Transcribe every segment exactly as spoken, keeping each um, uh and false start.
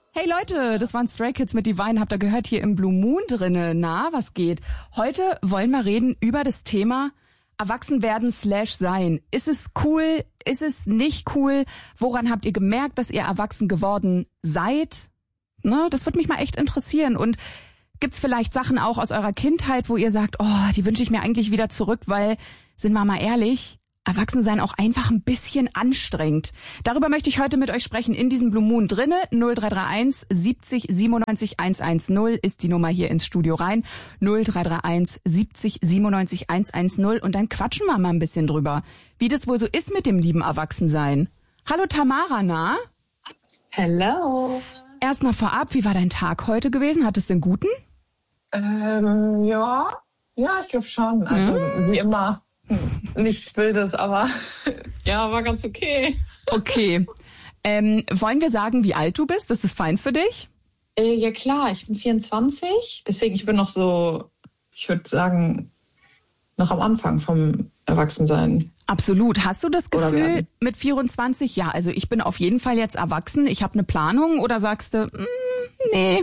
Hey Leute, das waren Stray Kids mit Divine, habt ihr gehört, hier im Blue Moon drinne. Na, was geht? Heute wollen wir reden über das Thema Erwachsenwerden slash sein. Ist es cool? Ist es nicht cool? Woran habt ihr gemerkt, dass ihr erwachsen geworden seid? Ne, das würde mich mal echt interessieren. Und gibt's vielleicht Sachen auch aus eurer Kindheit, wo ihr sagt, oh, die wünsche ich mir eigentlich wieder zurück, weil, sind wir mal ehrlich, Erwachsensein auch einfach ein bisschen anstrengend. Darüber möchte ich heute mit euch sprechen in diesem Blue Moon drinne. null drei drei eins siebzig siebenundneunzig hundertzehn ist die Nummer hier ins Studio rein. null drei drei eins siebzig siebenundneunzig hundertzehn und dann quatschen wir mal ein bisschen drüber, wie das wohl so ist mit dem lieben Erwachsensein. Hallo Tamara, na? Hello. Erstmal vorab, wie war dein Tag heute gewesen? Hattest du einen guten? Ähm, ja, ja, ich glaube schon. Also hm? wie immer. Nichts Wildes, aber ja, war ganz okay. Okay. Ähm, wollen wir sagen, wie alt du bist? Ist das fein für dich? Äh, ja klar, ich bin vierundzwanzig. Deswegen, ich bin noch so, ich würde sagen, noch am Anfang vom Erwachsensein. Absolut. Hast du das Gefühl mit vierundzwanzig, ja, also ich bin auf jeden Fall jetzt erwachsen, ich habe eine Planung, oder sagst du, mm, nee?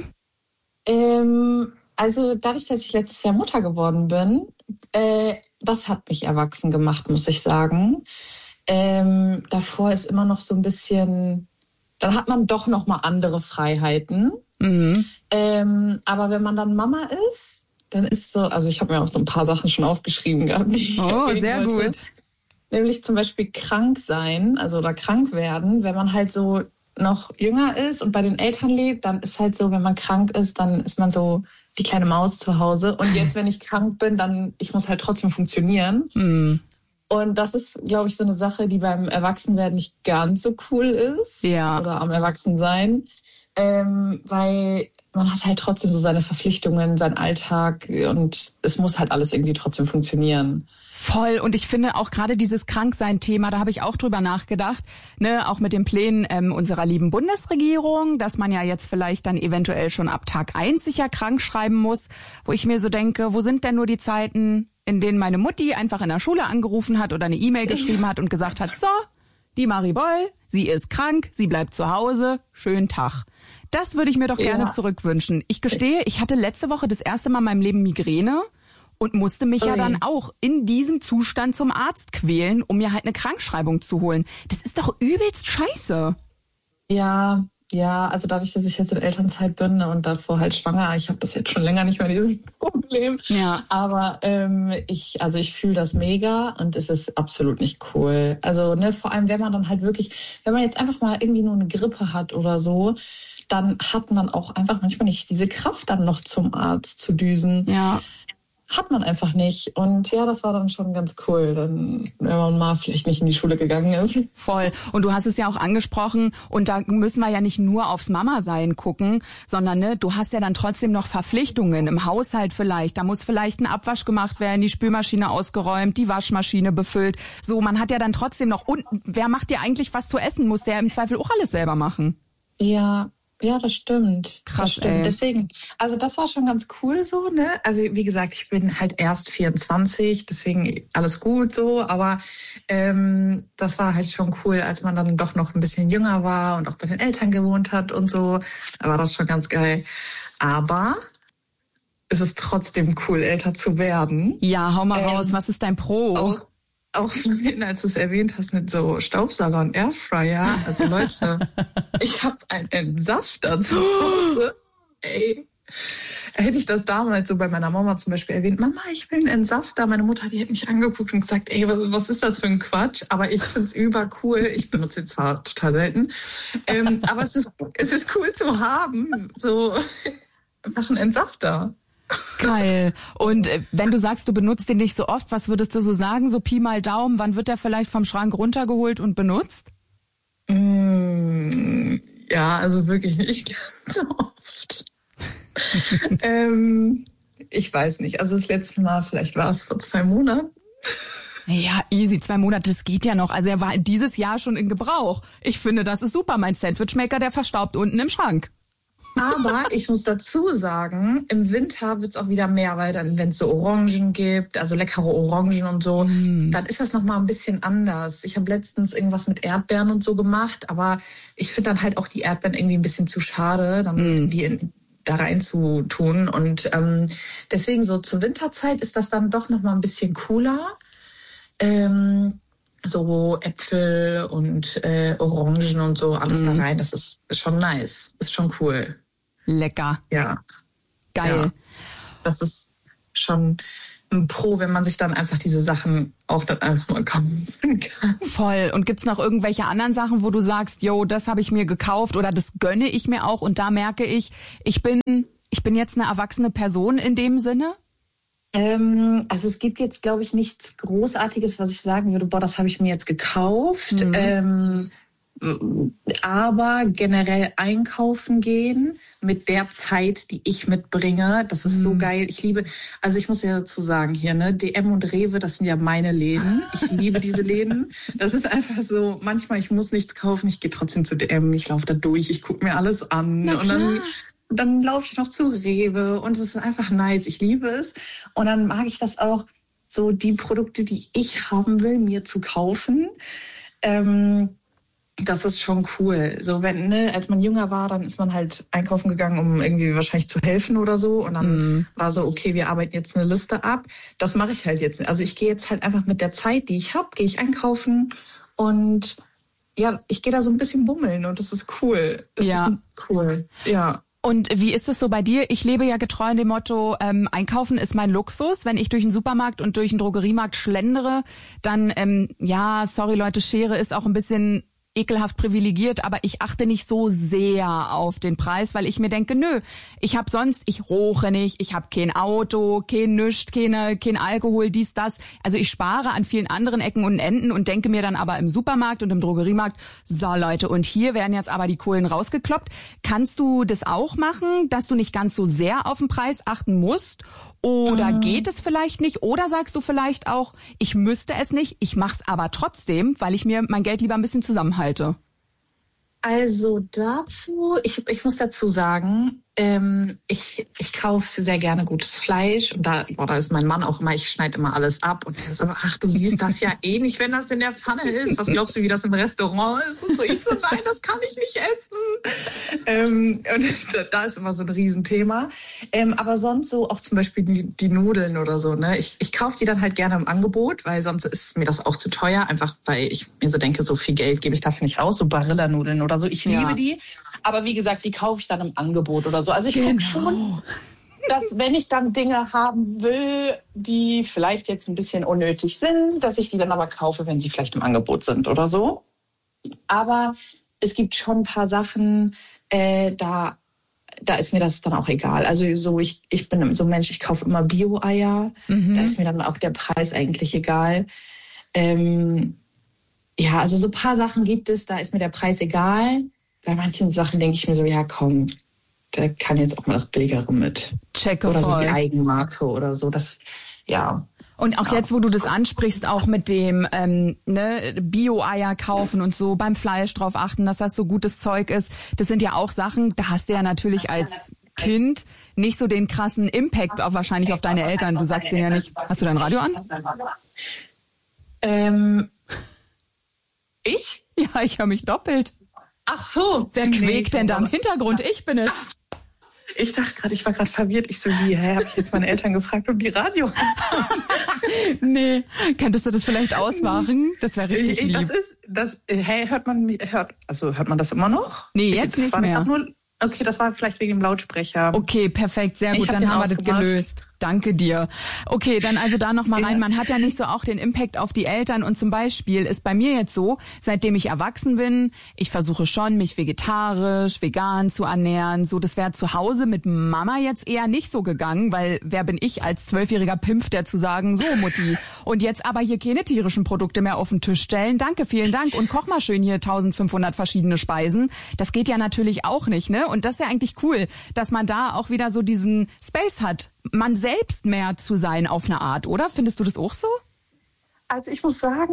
Ähm, also dadurch, dass ich letztes Jahr Mutter geworden bin, äh, das hat mich erwachsen gemacht, muss ich sagen. Ähm, davor ist immer noch so ein bisschen, dann hat man doch noch mal andere Freiheiten. Mhm. Ähm, aber wenn man dann Mama ist, dann ist so, also ich habe mir auch so ein paar Sachen schon aufgeschrieben gehabt, die ich Oh, sehr wollte. gut. Nämlich zum Beispiel krank sein, also oder krank werden, wenn man halt so noch jünger ist und bei den Eltern lebt, dann ist halt so, wenn man krank ist, dann ist man so die kleine Maus zu Hause. Und jetzt, wenn ich krank bin, dann, ich muss halt trotzdem funktionieren. Mm. Und das ist, glaube ich, so eine Sache, die beim Erwachsenwerden nicht ganz so cool ist. Ja. Oder am Erwachsensein. Ähm, weil man hat halt trotzdem so seine Verpflichtungen, seinen Alltag und es muss halt alles irgendwie trotzdem funktionieren. Voll. Und ich finde auch gerade dieses Kranksein-Thema, da habe ich auch drüber nachgedacht, ne, auch mit den Plänen ähm, unserer lieben Bundesregierung, dass man ja jetzt vielleicht dann eventuell schon ab Tag eins sich ja krank schreiben muss, wo ich mir so denke, wo sind denn nur die Zeiten, in denen meine Mutti einfach in der Schule angerufen hat oder eine E-Mail geschrieben hat und gesagt hat, so, die Maribel, sie ist krank, sie bleibt zu Hause, schönen Tag. Das würde ich mir doch gerne ja. zurückwünschen. Ich gestehe, ich hatte letzte Woche das erste Mal in meinem Leben Migräne und musste mich okay. ja dann auch in diesem Zustand zum Arzt quälen, um mir halt eine Krankschreibung zu holen. Das ist doch übelst scheiße. Ja, ja, also dadurch, dass ich jetzt in Elternzeit bin und davor halt schwanger, ich habe das jetzt schon länger nicht mehr, dieses Problem. Ja. Aber ähm, ich, also ich fühle das mega und es ist absolut nicht cool. Also ne, vor allem, wenn man dann halt wirklich, wenn man jetzt einfach mal irgendwie nur eine Grippe hat oder so, dann hat man auch einfach manchmal nicht diese Kraft, dann noch zum Arzt zu düsen. Ja. Hat man einfach nicht. Und ja, das war dann schon ganz cool, dann, wenn man mal vielleicht nicht in die Schule gegangen ist. Voll. Und du hast es ja auch angesprochen, und da müssen wir ja nicht nur aufs Mama-Sein gucken, sondern ne, du hast ja dann trotzdem noch Verpflichtungen im Haushalt vielleicht. Da muss vielleicht ein Abwasch gemacht werden, die Spülmaschine ausgeräumt, die Waschmaschine befüllt. So, man hat ja dann trotzdem noch, und wer macht dir eigentlich was zu essen? Muss der im Zweifel auch alles selber machen? Ja. Ja, das stimmt. Krass, das stimmt. Ey. Deswegen, also das war schon ganz cool so, ne? Also wie gesagt, ich bin halt erst vierundzwanzig, deswegen alles gut so, aber ähm, das war halt schon cool, als man dann doch noch ein bisschen jünger war und auch bei den Eltern gewohnt hat und so. Da war das schon ganz geil. Aber es ist trotzdem cool, älter zu werden. Ja, hau mal ähm, raus, was ist dein Pro? Auch, Auch vorhin, als du es erwähnt hast mit so Staubsauger und Airfryer. Also Leute, ich habe einen Entsafter zu Hause. Ey, hätte ich das damals so bei meiner Mama zum Beispiel erwähnt, Mama, ich will einen Entsafter. Meine Mutter, die hat mich angeguckt und gesagt, ey, was, was ist das für ein Quatsch? Aber ich find's über cool. Ich benutze ihn zwar total selten, ähm, aber es ist, es ist cool zu haben. So einfach einen Entsafter. Geil. Und äh, wenn du sagst, du benutzt den nicht so oft, was würdest du so sagen? So Pi mal Daumen, wann wird der vielleicht vom Schrank runtergeholt und benutzt? Mm, ja, also wirklich nicht ganz so oft. ähm, ich weiß nicht. Also das letzte Mal, vielleicht war es vor zwei Monaten. Ja, easy, zwei Monate, das geht ja noch. Also er war dieses Jahr schon in Gebrauch. Ich finde, das ist super. Mein Sandwichmaker, der verstaubt unten im Schrank. Aber ich muss dazu sagen, im Winter wird's auch wieder mehr, weil dann, wenn es so Orangen gibt, also leckere Orangen und so, mm. dann ist das nochmal ein bisschen anders. Ich habe letztens irgendwas mit Erdbeeren und so gemacht, aber ich finde dann halt auch die Erdbeeren irgendwie ein bisschen zu schade, dann mm. die in, da rein zu tun. Und ähm, deswegen so zur Winterzeit ist das dann doch nochmal ein bisschen cooler. Ähm, so Äpfel und äh, Orangen und so, alles mm. da rein. Das ist schon nice. Ist schon cool. Lecker. Ja. Geil. Ja. Das ist schon ein Pro, wenn man sich dann einfach diese Sachen auch dann einfach mal kaufen kann. Voll. Und gibt's noch irgendwelche anderen Sachen, wo du sagst, yo, das habe ich mir gekauft oder das gönne ich mir auch und da merke ich, ich bin, ich bin jetzt eine erwachsene Person in dem Sinne? Ähm, also es gibt jetzt, glaube ich, nichts Großartiges, was ich sagen würde, boah, das habe ich mir jetzt gekauft. Mhm. Ähm, aber generell einkaufen gehen mit der Zeit, die ich mitbringe, das ist mhm. so geil. Ich liebe, also ich muss ja dazu sagen hier, ne, D M und Rewe, das sind ja meine Läden. Ich liebe diese Läden. Das ist einfach so, manchmal, ich muss nichts kaufen, ich gehe trotzdem zu D M, ich laufe da durch, ich gucke mir alles an und dann dann laufe ich noch zu Rewe und es ist einfach nice. Ich liebe es. Und dann mag ich das auch, so die Produkte, die ich haben will, mir zu kaufen. Ähm, Das ist schon cool. So, wenn, ne, als man jünger war, dann ist man halt einkaufen gegangen, um irgendwie wahrscheinlich zu helfen oder so. Und dann mm. war so, okay, wir arbeiten jetzt eine Liste ab. Das mache ich halt jetzt. Also ich gehe jetzt halt einfach mit der Zeit, die ich habe, gehe ich einkaufen und ja, ich gehe da so ein bisschen bummeln und das ist cool. Das ja. ist cool. Ja. Und wie ist es so bei dir? Ich lebe ja getreu in dem Motto, ähm, Einkaufen ist mein Luxus. Wenn ich durch den Supermarkt und durch den Drogeriemarkt schlendere, dann, ähm, ja, sorry Leute, Schere ist auch ein bisschen ekelhaft privilegiert, aber ich achte nicht so sehr auf den Preis, weil ich mir denke, nö, ich habe sonst, ich roche nicht, ich habe kein Auto, kein Nüscht, keine, kein Alkohol, dies, das. Also ich spare an vielen anderen Ecken und Enden und denke mir dann aber im Supermarkt und im Drogeriemarkt, so Leute, und hier werden jetzt aber die Kohlen rausgekloppt. Kannst du das auch machen, dass du nicht ganz so sehr auf den Preis achten musst? Oder mhm. geht es vielleicht nicht? Oder sagst du vielleicht auch, ich müsste es nicht, ich mach's aber trotzdem, weil ich mir mein Geld lieber ein bisschen zusammenhalte? Also dazu, ich, ich muss dazu sagen, ähm, ich, ich kaufe sehr gerne gutes Fleisch und da, boah, da ist mein Mann auch immer, ich schneide immer alles ab und er so, ach, du siehst das ja eh nicht, wenn das in der Pfanne ist. Was glaubst du, wie das im Restaurant ist? Und so, ich so, nein, das kann ich nicht essen. Ähm, und da, da ist immer so ein Riesenthema. Ähm, aber sonst so auch zum Beispiel die, die Nudeln oder so, ne? Ich, ich kaufe die dann halt gerne im Angebot, weil sonst ist mir das auch zu teuer, einfach weil ich mir so denke, so viel Geld gebe ich dafür nicht aus, so Barilla-Nudeln oder so. Ich liebe ja. die, aber wie gesagt, die kaufe ich dann im Angebot oder so. Also ich genau. gucke schon, dass wenn ich dann Dinge haben will, die vielleicht jetzt ein bisschen unnötig sind, dass ich die dann aber kaufe, wenn sie vielleicht im Angebot sind oder so. Aber es gibt schon ein paar Sachen, äh, da da ist mir das dann auch egal. Also so ich ich bin so ein Mensch, ich kaufe immer Bio-Eier. Mhm. Da ist mir dann auch der Preis eigentlich egal. Ähm, ja, also so ein paar Sachen gibt es, da ist mir der Preis egal. Bei manchen Sachen denke ich mir so, ja komm, da kann jetzt auch mal das Billigere mit. Checke oder voll. So die Eigenmarke oder so. Das, ja. Und auch ja. jetzt, wo du das ansprichst, auch mit dem ähm, ne, Bio-Eier kaufen und so, beim Fleisch drauf achten, dass das so gutes Zeug ist. Das sind ja auch Sachen, da hast du ja natürlich als Kind nicht so den krassen Impact auch wahrscheinlich auf deine Eltern. Du sagst denen ja nicht, hast du dein Radio an? Ähm, ich? Ja, ich höre mich doppelt. Ach so. Wer quäkt nee, denn da im Hintergrund? Ich bin es. Ich dachte gerade, ich war gerade verwirrt. Ich so, wie, hä, habe ich jetzt meine Eltern gefragt, ob die Radio haben? Nee, könntest du das vielleicht ausmachen? Das wäre richtig lieb. Das ist, das, hä, hört man, hört, also hört man das immer noch? Nee, jetzt ich, nicht mehr. Nur, okay, das war vielleicht wegen dem Lautsprecher. Okay, perfekt, sehr gut, hab dann haben wir das gelöst. Danke dir. Okay, dann also da nochmal rein. Man hat ja nicht so auch den Impact auf die Eltern und zum Beispiel ist bei mir jetzt so, seitdem ich erwachsen bin, ich versuche schon, mich vegetarisch, vegan zu ernähren. So, das wäre zu Hause mit Mama jetzt eher nicht so gegangen, weil wer bin ich als zwölfjähriger Pimpf, der zu sagen, so Mutti, und jetzt aber hier keine tierischen Produkte mehr auf den Tisch stellen. Danke, vielen Dank und koch mal schön hier eintausendfünfhundert verschiedene Speisen. Das geht ja natürlich auch nicht, ne? Und das ist ja eigentlich cool, dass man da auch wieder so diesen Space hat, man selbst mehr zu sein auf eine Art, oder? Findest du das auch so? Also ich muss sagen,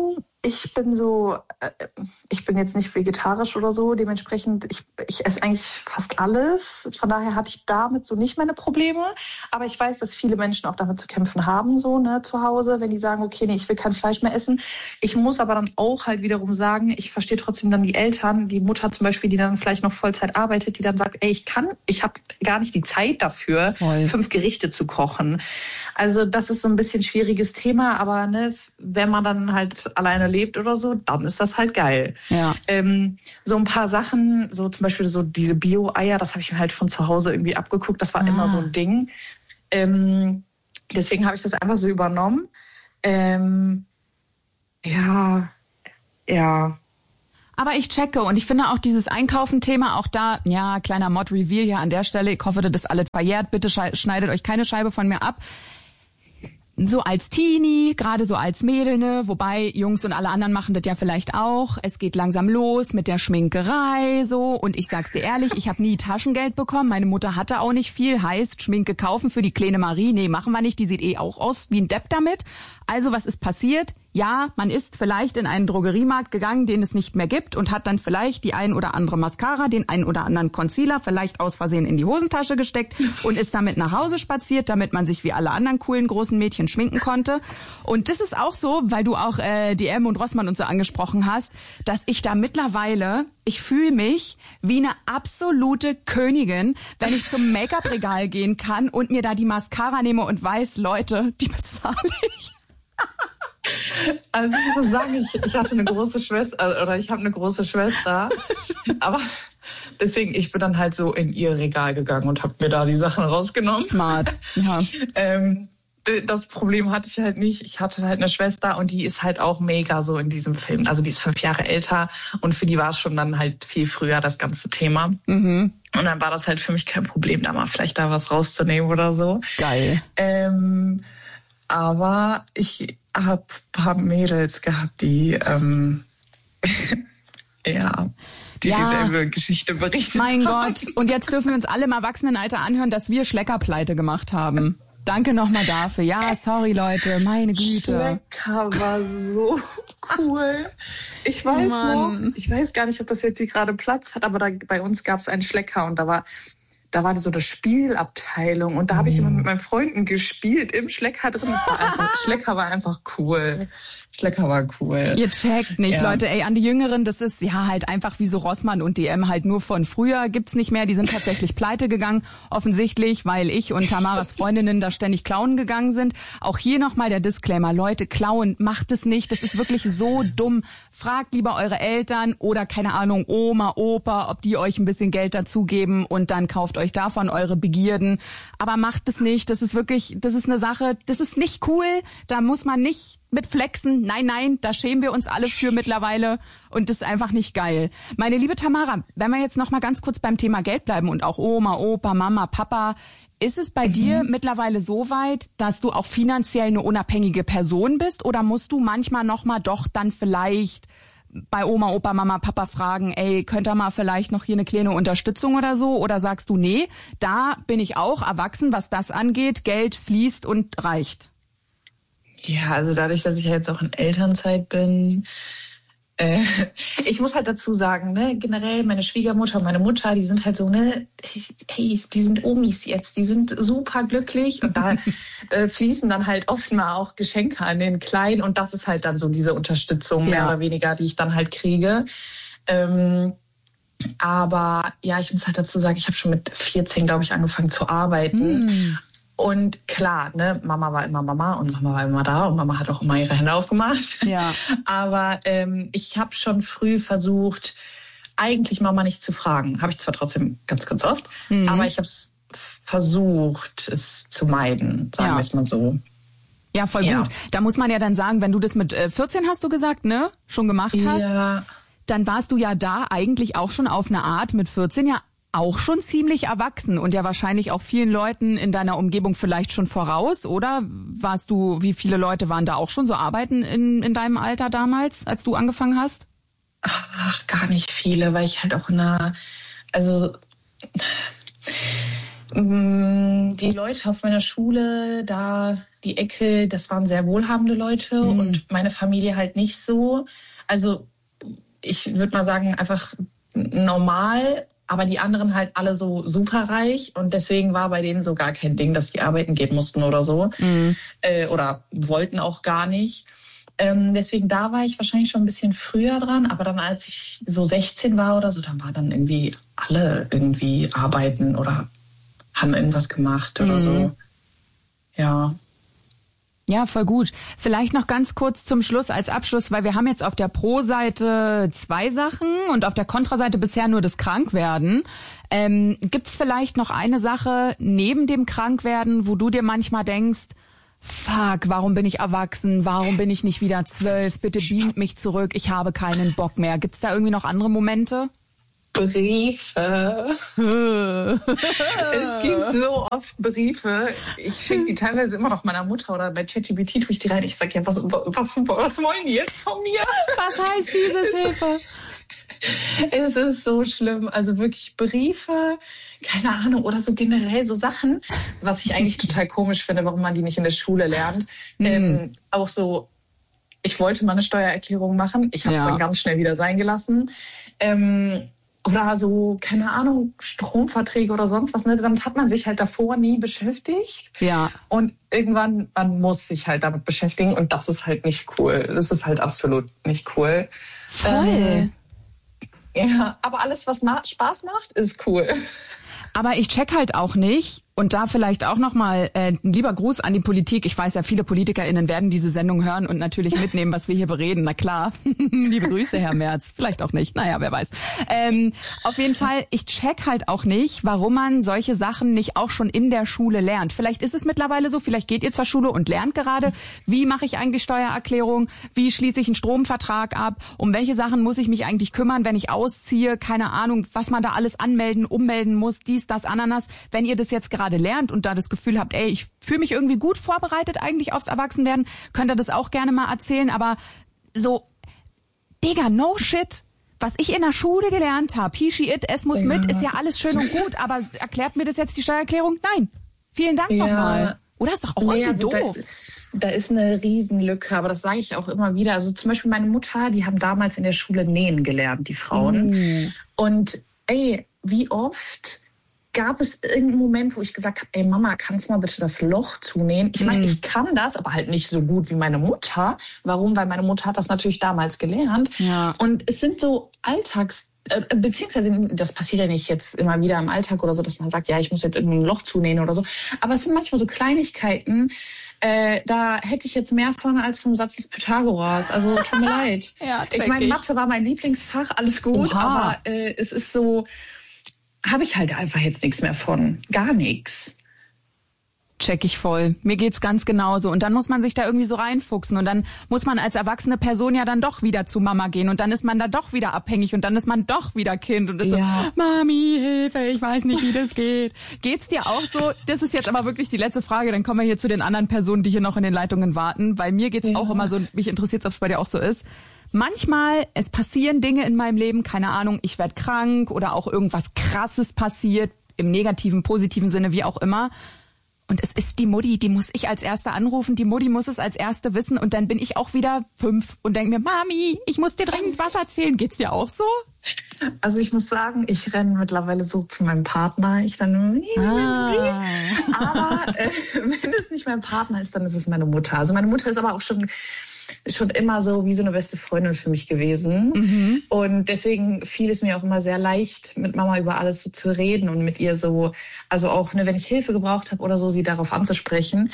ich bin so, ich bin jetzt nicht vegetarisch oder so, dementsprechend, ich, ich esse eigentlich fast alles. Von daher hatte ich damit so nicht meine Probleme. Aber ich weiß, dass viele Menschen auch damit zu kämpfen haben, so ne, zu Hause, wenn die sagen, okay, nee, ich will kein Fleisch mehr essen. Ich muss aber dann auch halt wiederum sagen, ich verstehe trotzdem dann die Eltern, die Mutter zum Beispiel, die dann vielleicht noch Vollzeit arbeitet, die dann sagt, ey, ich kann, ich habe gar nicht die Zeit dafür, Voll. fünf Gerichte zu kochen. Also das ist so ein bisschen schwieriges Thema, aber ne, wenn man dann halt alleine lebt oder so, dann ist das halt geil. Ja. Ähm, so ein paar Sachen, so zum Beispiel so diese Bio-Eier, das habe ich mir halt von zu Hause irgendwie abgeguckt, das war ah. immer so ein Ding. Ähm, deswegen habe ich das einfach so übernommen. Ähm, ja, ja. Aber ich checke und ich finde auch dieses Einkaufen-Thema, auch da, ja, kleiner Mod-Reveal hier an der Stelle, ich hoffe, das ist alles verjährt, bitte schneidet euch keine Scheibe von mir ab. So als Teenie, gerade so als Mädel, ne, wobei Jungs und alle anderen machen das ja vielleicht auch. Es geht langsam los mit der Schminkerei, so. Und ich sag's dir ehrlich, ich habe nie Taschengeld bekommen. Meine Mutter hatte auch nicht viel. Heißt, Schminke kaufen für die kleine Marie. Nee, machen wir nicht. Die sieht eh auch aus wie ein Depp damit. Also, was ist passiert? Ja, man ist vielleicht in einen Drogeriemarkt gegangen, den es nicht mehr gibt und hat dann vielleicht die ein oder andere Mascara, den ein oder anderen Concealer vielleicht aus Versehen in die Hosentasche gesteckt und ist damit nach Hause spaziert, damit man sich wie alle anderen coolen großen Mädchen schminken konnte. Und das ist auch so, weil du auch äh, D M und Rossmann und so angesprochen hast, dass ich da mittlerweile, ich fühle mich wie eine absolute Königin, wenn ich zum Make-up-Regal gehen kann und mir da die Mascara nehme und weiß, Leute, die bezahle ich. Also ich muss sagen, ich, ich hatte eine große Schwester, oder ich habe eine große Schwester, aber deswegen, ich bin dann halt so in ihr Regal gegangen und habe mir da die Sachen rausgenommen. Smart, ja. ähm, das Problem hatte ich halt nicht. Ich hatte halt eine Schwester und die ist halt auch mega so in diesem Film. Also die ist fünf Jahre älter und für die war schon dann halt viel früher das ganze Thema. Mhm. Und dann war das halt für mich kein Problem, da mal vielleicht da was rauszunehmen oder so. Geil. Ähm, aber ich habe ein paar Mädels gehabt, die ähm, ja, die ja, dieselbe Geschichte berichtet mein haben. Mein Gott, und jetzt dürfen wir uns alle im Erwachsenenalter anhören, dass wir Schleckerpleite gemacht haben. Danke nochmal dafür. Ja, sorry Leute, meine Güte. Schlecker war so cool. Ich weiß Mann. noch, ich weiß gar nicht, ob das jetzt hier gerade Platz hat, aber da, bei uns gab es einen Schlecker und da war da war so eine Spielabteilung und da habe ich immer mit meinen Freunden gespielt im Schlecker drin. Das war einfach, Schlecker war einfach cool. Schlecker war cool. Ihr checkt nicht, ja. Leute, ey, an die Jüngeren, das ist ja halt einfach wie so Rossmann und D M halt nur von früher, gibt's nicht mehr. Die sind tatsächlich pleite gegangen, offensichtlich, weil ich und Tamaras Freundinnen da ständig klauen gegangen sind. Auch hier nochmal der Disclaimer, Leute, klauen, macht es nicht, das ist wirklich so dumm. Fragt lieber eure Eltern oder, keine Ahnung, Oma, Opa, ob die euch ein bisschen Geld dazugeben und dann kauft euch davon eure Begierden. Aber macht es nicht, das ist wirklich, das ist eine Sache, das ist nicht cool, da muss man nicht mit flexen. Nein, nein, da schämen wir uns alle für mittlerweile und das ist einfach nicht geil. Meine liebe Tamara, wenn wir jetzt noch mal ganz kurz beim Thema Geld bleiben und auch Oma, Opa, Mama, Papa, ist es bei mhm. dir mittlerweile so weit, dass du auch finanziell eine unabhängige Person bist oder musst du manchmal noch mal doch dann vielleicht bei Oma, Opa, Mama, Papa fragen, ey, könnt ihr mal vielleicht noch hier eine kleine Unterstützung oder so? Oder sagst du, nee, da bin ich auch erwachsen, was das angeht, Geld fließt und reicht? Ja, also dadurch, dass ich ja jetzt auch in Elternzeit bin, äh, ich muss halt dazu sagen, ne, generell meine Schwiegermutter und meine Mutter, die sind halt so, ne, hey, die sind Omis jetzt, die sind super glücklich und da äh, fließen dann halt oft mal auch Geschenke an den Kleinen und das ist halt dann so diese Unterstützung, mehr ja. oder weniger, die ich dann halt kriege. Ähm, aber ja, ich muss halt dazu sagen, ich habe schon mit vierzehn, glaube ich, angefangen zu arbeiten. Mm. Und klar, ne, Mama war immer Mama und Mama war immer da und Mama hat auch immer ihre Hände aufgemacht. Ja. Aber ähm, ich habe schon früh versucht, eigentlich Mama nicht zu fragen. Habe ich zwar trotzdem ganz, ganz oft, mhm. aber ich habe es versucht, es zu meiden, sagen ja. wir es mal so. Ja, voll ja. gut. Da muss man ja dann sagen, wenn du das mit vierzehn, hast du gesagt, ne, schon gemacht hast, ja. dann warst du ja da eigentlich auch schon auf eine Art mit vierzehn ja auch schon ziemlich erwachsen und ja wahrscheinlich auch vielen Leuten in deiner Umgebung vielleicht schon voraus, oder? Warst du, wie viele Leute waren da auch schon so arbeiten in, in deinem Alter damals, als du angefangen hast? Ach, gar nicht viele, weil ich halt auch in einer, also Die Leute auf meiner Schule, da die Ecke, das waren sehr wohlhabende Leute mhm. und meine Familie halt nicht so. Also ich würde mal sagen, einfach normal, aber die anderen halt alle so superreich und deswegen war bei denen so gar kein Ding, dass die arbeiten gehen mussten oder so mhm. äh, oder wollten auch gar nicht. Ähm, deswegen da war ich wahrscheinlich schon ein bisschen früher dran, aber dann als ich so sechzehn war oder so, dann war dann irgendwie alle irgendwie arbeiten oder haben irgendwas gemacht oder mhm. so. Ja. Ja, voll gut. Vielleicht noch ganz kurz zum Schluss als Abschluss, weil wir haben jetzt auf der Pro-Seite zwei Sachen und auf der Kontra-Seite bisher nur das Krankwerden. Ähm, gibt's vielleicht noch eine Sache neben dem Krankwerden, wo du dir manchmal denkst, fuck, warum bin ich erwachsen? Warum bin ich nicht wieder zwölf? Bitte beamt mich zurück. Ich habe keinen Bock mehr. Gibt's da irgendwie noch andere Momente? Briefe. Es gibt so oft Briefe. Ich schicke die teilweise immer noch meiner Mutter oder bei ChatGPT tue ich die rein. Ich sage ja, was, was, was wollen die jetzt von mir? Was heißt dieses Hilfe? Es ist so schlimm. Also wirklich Briefe, keine Ahnung, oder so generell so Sachen, was ich eigentlich total komisch finde, warum man die nicht in der Schule lernt. Mhm. Ähm, auch so, ich wollte mal eine Steuererklärung machen. Ich habe es ja. dann ganz schnell wieder sein gelassen. Ähm, Oder so, keine Ahnung, Stromverträge oder sonst was. Ne? Damit hat man sich halt davor nie beschäftigt. Ja. Und irgendwann, man muss sich halt damit beschäftigen. Und das ist halt nicht cool. Das ist halt absolut nicht cool. Voll. Ähm, ja, aber alles, was ma- Spaß macht, ist cool. Aber ich check halt auch nicht, und da vielleicht auch nochmal äh, ein lieber Gruß an die Politik. Ich weiß ja, viele PolitikerInnen werden diese Sendung hören und natürlich mitnehmen, was wir hier bereden. Na klar. Liebe Grüße, Herr Merz. Vielleicht auch nicht. Naja, wer weiß. Ähm, auf jeden Fall, ich check halt auch nicht, warum man solche Sachen nicht auch schon in der Schule lernt. Vielleicht ist es mittlerweile so, vielleicht geht ihr zur Schule und lernt gerade, wie mache ich eigentlich Steuererklärung, wie schließe ich einen Stromvertrag ab, um welche Sachen muss ich mich eigentlich kümmern, wenn ich ausziehe, keine Ahnung, was man da alles anmelden, ummelden muss, dies, das, Ananas. Wenn ihr das jetzt gerade lernt und da das Gefühl habt, ey, ich fühle mich irgendwie gut vorbereitet eigentlich aufs Erwachsenwerden, könnt ihr das auch gerne mal erzählen, aber so, Digga, no shit, was ich in der Schule gelernt habe, he, she, it, es muss ja. mit, ist ja alles schön und gut, aber erklärt mir das jetzt die Steuererklärung? Nein. Vielen Dank ja. nochmal. Oder ist doch auch nee, irgendwie also doof. Da, da ist eine Riesenlücke, aber das sage ich auch immer wieder. Also zum Beispiel meine Mutter, die haben damals in der Schule nähen gelernt, die Frauen. Mm. Und ey, wie oft gab es irgendeinen Moment, wo ich gesagt habe, ey Mama, kannst du mal bitte das Loch zunähen? Ich meine, mm. ich kann das, aber halt nicht so gut wie meine Mutter. Warum? Weil meine Mutter hat das natürlich damals gelernt. Ja. Und es sind so Alltags, äh, beziehungsweise das passiert ja nicht jetzt immer wieder im Alltag oder so, dass man sagt, ja, ich muss jetzt irgendein Loch zunähen oder so. Aber es sind manchmal so Kleinigkeiten, äh, da hätte ich jetzt mehr von als vom Satz des Pythagoras. Also tut mir leid. Ja, ich meine, Mathe war mein Lieblingsfach, alles gut, Oha. aber äh, es ist so, habe ich halt einfach jetzt nichts mehr von. Gar nichts. Check ich voll. Mir geht's ganz genauso. Und dann muss man sich da irgendwie so reinfuchsen. Und dann muss man als erwachsene Person ja dann doch wieder zu Mama gehen. Und dann ist man da doch wieder abhängig. Und dann ist man doch wieder Kind. Und ist ja. so, Mami, Hilfe, ich weiß nicht, wie das geht. Geht's dir auch so? Das ist jetzt aber wirklich die letzte Frage. Dann kommen wir hier zu den anderen Personen, die hier noch in den Leitungen warten. Bei mir geht's ja. auch immer so, mich interessiert, ob es bei dir auch so ist. Manchmal, es passieren Dinge in meinem Leben, keine Ahnung, ich werde krank oder auch irgendwas Krasses passiert, im negativen, positiven Sinne, wie auch immer. Und es ist die Mutti, die muss ich als Erste anrufen, die Mutti muss es als Erste wissen und dann bin ich auch wieder fünf und denke mir, Mami, ich muss dir dringend was erzählen. Geht's dir auch so? Also ich muss sagen, ich renne mittlerweile so zu meinem Partner. Ich dann, ah. aber äh, wenn es nicht mein Partner ist, dann ist es meine Mutter. Also meine Mutter ist aber auch schon schon immer so wie so eine beste Freundin für mich gewesen. Mhm. Und deswegen fiel es mir auch immer sehr leicht, mit Mama über alles so zu reden und mit ihr so, also auch, ne, wenn ich Hilfe gebraucht habe oder so, sie darauf anzusprechen.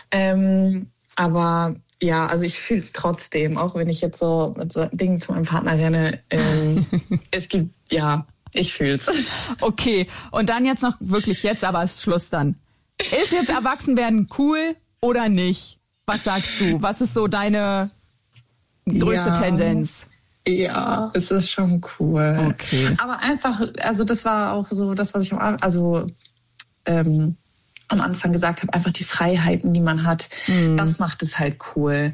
Ähm, aber ja, also ich fühle es trotzdem, auch wenn ich jetzt so mit so Dingen zu meinem Partner renne. Ähm, es gibt, ja, ich fühle es. Okay, und dann jetzt noch wirklich jetzt, aber ist Schluss dann. Ist jetzt Erwachsenwerden cool oder nicht? Was sagst du? Was ist so deine größte ja, Tendenz? Ja, es ist schon cool. Okay. Aber einfach, also das war auch so das, was ich am, also, ähm, am Anfang gesagt habe, einfach die Freiheiten, die man hat, mhm. das macht es halt cool.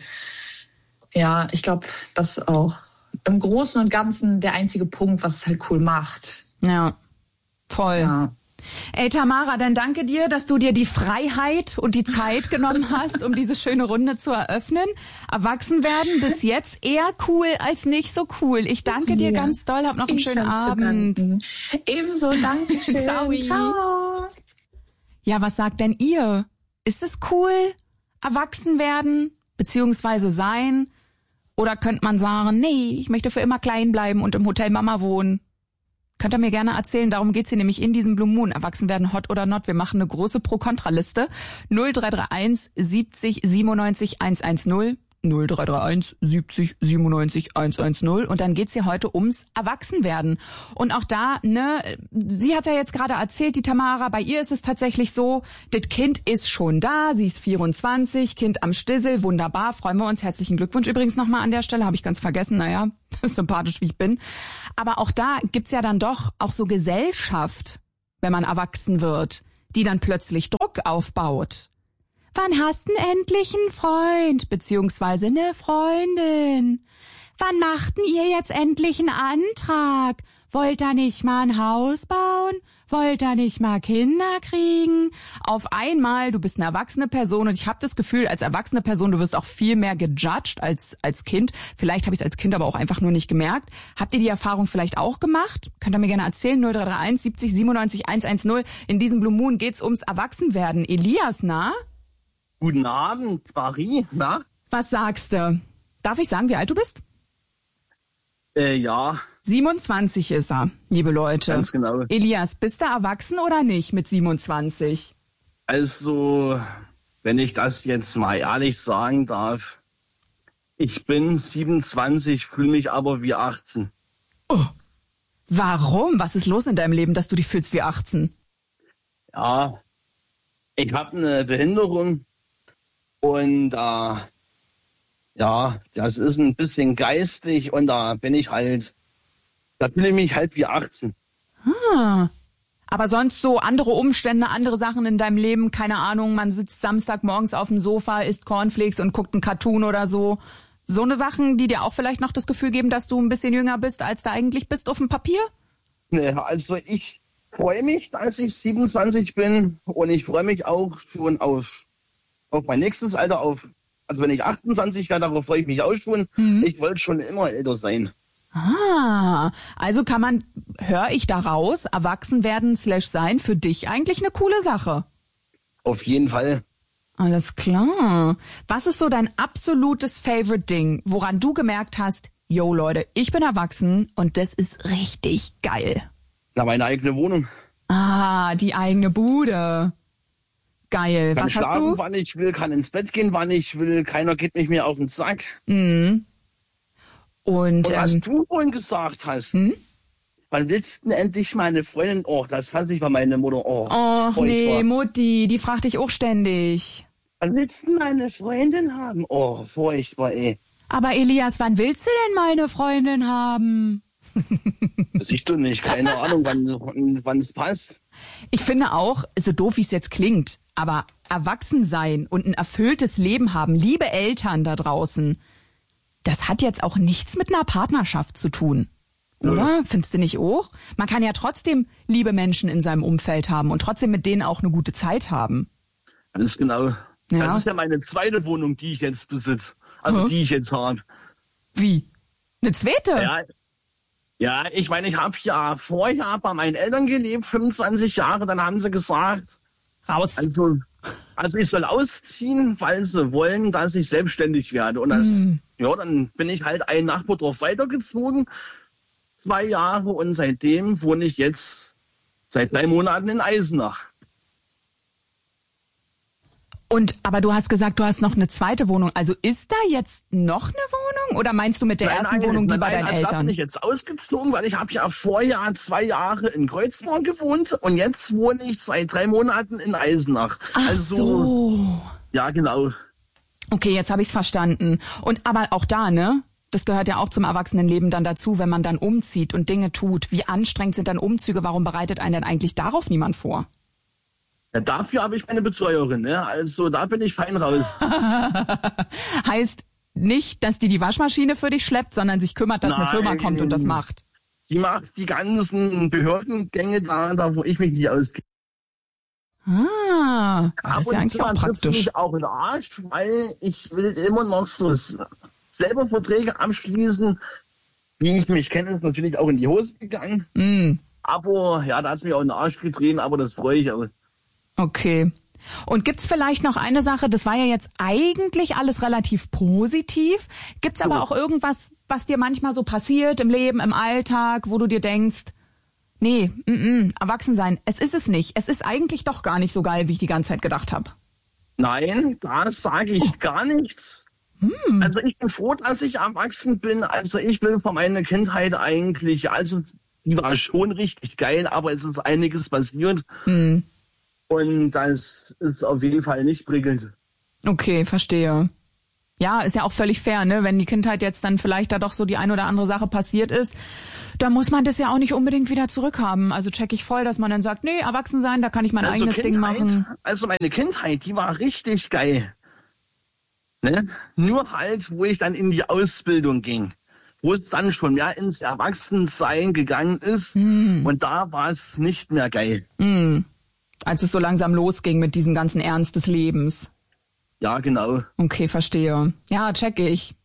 Ja, ich glaube, das ist auch im Großen und Ganzen der einzige Punkt, was es halt cool macht. Ja, voll. Ja. Ey, Tamara, dann danke dir, dass du dir die Freiheit und die Zeit genommen hast, um diese schöne Runde zu eröffnen. Erwachsen werden bis jetzt eher cool als nicht so cool. Ich danke dir ja. ganz doll, hab noch einen ich schönen Abend. Ebenso, danke schön. Ciao. Ciao. Ja, was sagt denn ihr? Ist es cool, erwachsen werden, beziehungsweise sein? Oder könnte man sagen, nee, ich möchte für immer klein bleiben und im Hotel Mama wohnen? Könnt ihr mir gerne erzählen, darum geht's hier nämlich in diesem Blue Moon. Erwachsen werden, hot oder not. Wir machen eine große Pro-Kontra-Liste. null drei drei eins siebzig siebenundneunzig hundertzehn. null drei drei eins siebzig siebenundneunzig hundertzehn. Und dann geht's hier heute ums Erwachsenwerden. Und auch da, ne, sie hat ja jetzt gerade erzählt, die Tamara, bei ihr ist es tatsächlich so, das Kind ist schon da, sie ist vierundzwanzig, Kind am Stissel, wunderbar, freuen wir uns. Herzlichen Glückwunsch übrigens nochmal an der Stelle, habe ich ganz vergessen, naja, sympathisch wie ich bin. Aber auch da gibt's ja dann doch auch so Gesellschaft, wenn man erwachsen wird, die dann plötzlich Druck aufbaut. Wann hast du endlich einen Freund, beziehungsweise eine Freundin? Wann machten ihr jetzt endlich einen Antrag? Wollt ihr nicht mal ein Haus bauen? Wollt ihr nicht mal Kinder kriegen? Auf einmal, du bist eine erwachsene Person und ich habe das Gefühl, als erwachsene Person, du wirst auch viel mehr gejudged als als Kind. Vielleicht habe ich es als Kind aber auch einfach nur nicht gemerkt. Habt ihr die Erfahrung vielleicht auch gemacht? Könnt ihr mir gerne erzählen. null drei drei eins siebzig siebenundneunzig hundertzehn. In diesem Blue Moon geht's ums Erwachsenwerden. Elias, na? Guten Abend, Marie, na? Was sagst du? Darf ich sagen, wie alt du bist? Äh, ja. siebenundzwanzig ist er, liebe Leute. Ganz genau. Elias, bist du erwachsen oder nicht mit siebenundzwanzig? Also, wenn ich das jetzt mal ehrlich sagen darf, ich bin siebenundzwanzig, fühle mich aber wie achtzehn. Oh. Warum? Was ist los in deinem Leben, dass du dich fühlst wie achtzehn? Ja, ich habe eine Behinderung. Und äh, ja, das ist ein bisschen geistig und da bin ich halt, da fühle ich mich halt wie achtzehn. Ah, aber sonst so andere Umstände, andere Sachen in deinem Leben, keine Ahnung, man sitzt Samstagmorgens auf dem Sofa, isst Cornflakes und guckt einen Cartoon oder so. So eine Sachen, die dir auch vielleicht noch das Gefühl geben, dass du ein bisschen jünger bist, als du eigentlich bist auf dem Papier? Nee, also ich freue mich, dass ich siebenundzwanzig bin und ich freue mich auch schon auf auf mein nächstes Alter, auf, also wenn ich achtundzwanzig werde, darauf freue ich mich auch schon. Mhm. Ich wollte schon immer älter sein. Ah, also kann man, höre ich daraus, erwachsen werden slash sein, für dich eigentlich eine coole Sache? Auf jeden Fall. Alles klar. Was ist so dein absolutes Favorite-Ding, woran du gemerkt hast, yo Leute, ich bin erwachsen und das ist richtig geil? Na, meine eigene Wohnung. Ah, die eigene Bude. Geil. Kann Was schlafen, hast du? wann ich will, kann ins Bett gehen, wann ich will. Keiner geht nicht mehr auf den Sack. Mhm. Und, Und was ähm, du vorhin gesagt hast, hm? wann willst du denn endlich meine Freundin? Oh, das hasse ich bei meiner Mutter. Oh, Och nee, furchtbar. Mutti, die fragt dich auch ständig. Wann willst du meine Freundin haben? Oh, furchtbar, ey. Aber Elias, wann willst du denn mal eine Freundin haben? Das siehst du nicht. Keine Ahnung, wann wann es passt. Ich finde auch, so doof wie es jetzt klingt, aber erwachsen sein und ein erfülltes Leben haben, liebe Eltern da draußen, das hat jetzt auch nichts mit einer Partnerschaft zu tun. Oder? Ja. Findest du nicht auch? Man kann ja trotzdem liebe Menschen in seinem Umfeld haben und trotzdem mit denen auch eine gute Zeit haben. Ganz genau. Ja. Das ist ja meine zweite Wohnung, die ich jetzt besitze. Also hm? die ich jetzt habe. Wie? Eine zweite? Ja. Ja, ich meine, ich habe ja vorher bei meinen Eltern gelebt, fünfundzwanzig Jahre, dann haben sie gesagt, raus. Also, also ich soll ausziehen, weil sie wollen, dass ich selbstständig werde. Und das, mm. ja, dann bin ich halt ein Nachbardorf weitergezogen, zwei Jahre, und seitdem wohne ich jetzt seit drei Monaten in Eisenach. Und, aber du hast gesagt, du hast noch eine zweite Wohnung. Also ist da jetzt noch eine Wohnung? Oder meinst du mit der nein, ersten nein, Wohnung, die nein, bei nein, deinen also Eltern? Da bin ich jetzt ausgezogen, weil ich habe ja vorher zwei Jahre in Kreuzberg gewohnt und jetzt wohne ich seit drei Monaten in Eisenach. Ach also, so. Ja, genau. Okay, jetzt habe ich's verstanden. Und aber auch da, ne? Das gehört ja auch zum Erwachsenenleben dann dazu, wenn man dann umzieht und Dinge tut. Wie anstrengend sind dann Umzüge? Warum bereitet einen denn eigentlich darauf niemand vor? Ja, dafür habe ich meine Betreuerin, ne? Also da bin ich fein raus. Heißt nicht, dass die die Waschmaschine für dich schleppt, sondern sich kümmert, dass Nein, eine Firma kommt und das macht. Die macht die ganzen Behördengänge da, da wo ich mich nicht auskenne. Ah, das ist ja eigentlich auch praktisch. Mich auch in den Arsch, weil ich will immer noch so selber Verträge abschließen. Wie ich mich kenne, ist natürlich auch in die Hose gegangen. Mm. Aber ja, da hat es mich auch in den Arsch getreten, aber das freue ich auch. Okay. Und gibt's vielleicht noch eine Sache, das war ja jetzt eigentlich alles relativ positiv. Gibt's aber auch irgendwas, was dir manchmal so passiert im Leben, im Alltag, wo du dir denkst, nee, mm, mm, erwachsen sein, es ist es nicht. Es ist eigentlich doch gar nicht so geil, wie ich die ganze Zeit gedacht habe. Nein, da sage ich oh. gar nichts. Hm. Also ich bin froh, dass ich erwachsen bin. Also ich will von meiner Kindheit eigentlich, also die war schon richtig geil, aber es ist einiges passiert. Hm. Und das ist auf jeden Fall nicht prickelnd. Okay, verstehe. Ja, ist ja auch völlig fair, ne? Wenn die Kindheit jetzt dann vielleicht da doch so die ein oder andere Sache passiert ist, da muss man das ja auch nicht unbedingt wieder zurückhaben. Also check ich voll, dass man dann sagt, nee, erwachsen sein, da kann ich mein also eigenes Kindheit, Ding machen. Also meine Kindheit, die war richtig geil. Ne? Nur halt, wo ich dann in die Ausbildung ging, wo es dann schon mehr ins Erwachsensein gegangen ist mm. und da war es nicht mehr geil. Mm. Als es so langsam losging mit diesem ganzen Ernst des Lebens. Ja, genau. Okay, verstehe. Ja, check ich.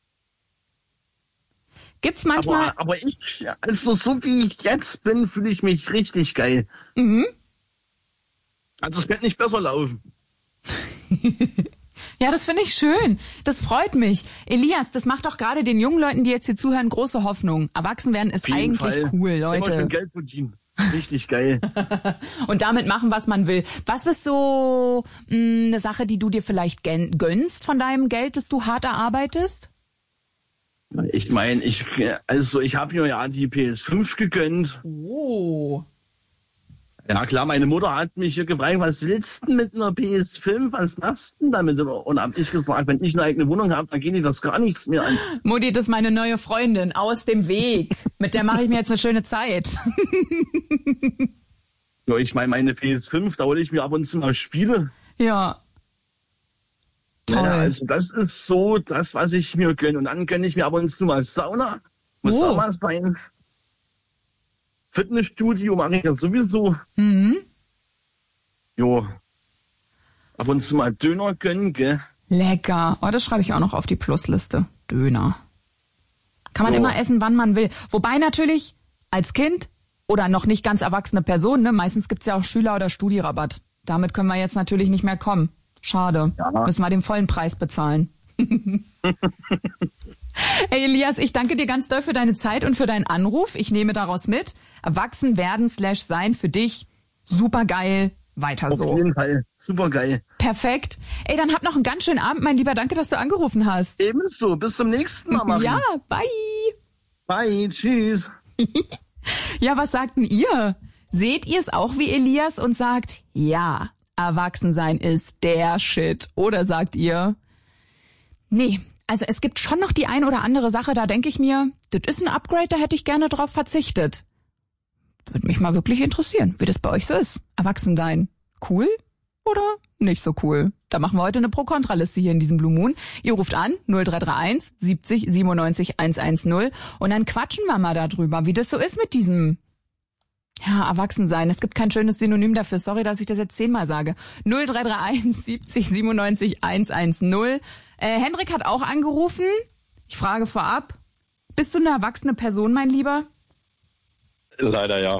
Gibt's manchmal... Aber, aber ich, also so wie ich jetzt bin, fühle ich mich richtig geil. Mhm. Also es könnte nicht besser laufen. Ja, das finde ich schön. Das freut mich. Elias, das macht doch gerade den jungen Leuten, die jetzt hier zuhören, große Hoffnung. Erwachsen werden ist eigentlich Fall. Cool, Leute. Immer schon Geld verdienen. Richtig geil. Und damit machen, was man will. Was ist so mh, eine Sache, die du dir vielleicht gönnst von deinem Geld, das du hart erarbeitest? Ich meine, ich also ich habe mir ja die P S fünf gegönnt. Oh. Ja klar, meine Mutter hat mich hier gefragt, was willst du mit einer P S fünf, was machst du denn damit? Und hab ich gefragt, wenn ich eine eigene Wohnung habe, dann geht dir das gar nichts mehr an. Mutti, das ist meine neue Freundin, aus dem Weg. Mit der mache ich mir jetzt eine schöne Zeit. Ja, ich meine, meine P S fünf, da hole ich mir ab und zu mal Spiele. Ja. Toll. Ja, also das ist so das, was ich mir gönne. Und dann gönne ich mir ab und zu mal Sauna. Muss oh. auch was sein. Fitnessstudio mache ich ja sowieso. Mhm. Jo. Ab und zu mal Döner gönnen, gell? Lecker. Oh, das schreibe ich auch noch auf die Plusliste. Döner. Kann man jo. immer essen, wann man will. Wobei natürlich als Kind oder noch nicht ganz erwachsene Person, ne, meistens gibt's ja auch Schüler- oder Studirabatt. Damit können wir jetzt natürlich nicht mehr kommen. Schade. Ja. Müssen wir den vollen Preis bezahlen. Hey Elias, ich danke dir ganz doll für deine Zeit und für deinen Anruf. Ich nehme daraus mit, erwachsen werden slash sein für dich super geil, weiter so. Auf jeden Fall, super geil. Perfekt. Ey, dann hab noch einen ganz schönen Abend, mein Lieber. Danke, dass du angerufen hast. Ebenso, bis zum nächsten Mal, Marie. Ja, bye. Bye, tschüss. Ja, was sagten ihr? Seht ihr es auch wie Elias und sagt, ja, Erwachsensein ist der Shit? Oder sagt ihr, nee, also es gibt schon noch die ein oder andere Sache, da denke ich mir, das ist ein Upgrade, da hätte ich gerne drauf verzichtet. Würde mich mal wirklich interessieren, wie das bei euch so ist. Erwachsen-sein. Cool oder nicht so cool? Da machen wir heute eine Pro-Kontra-Liste hier in diesem Blue Moon. Ihr ruft an, null drei drei eins siebzig siebenundneunzig hundertzehn und dann quatschen wir mal darüber, wie das so ist mit diesem, ja, Erwachsensein. Es gibt kein schönes Synonym dafür. Sorry, dass ich das jetzt zehnmal sage. null drei drei eins siebzig siebenundneunzig hundertzehn. Äh, Hendrik hat auch angerufen. Ich frage vorab, bist du eine erwachsene Person, mein Lieber? Leider ja.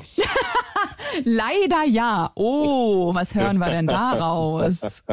Leider ja. Oh, was hören wir denn daraus?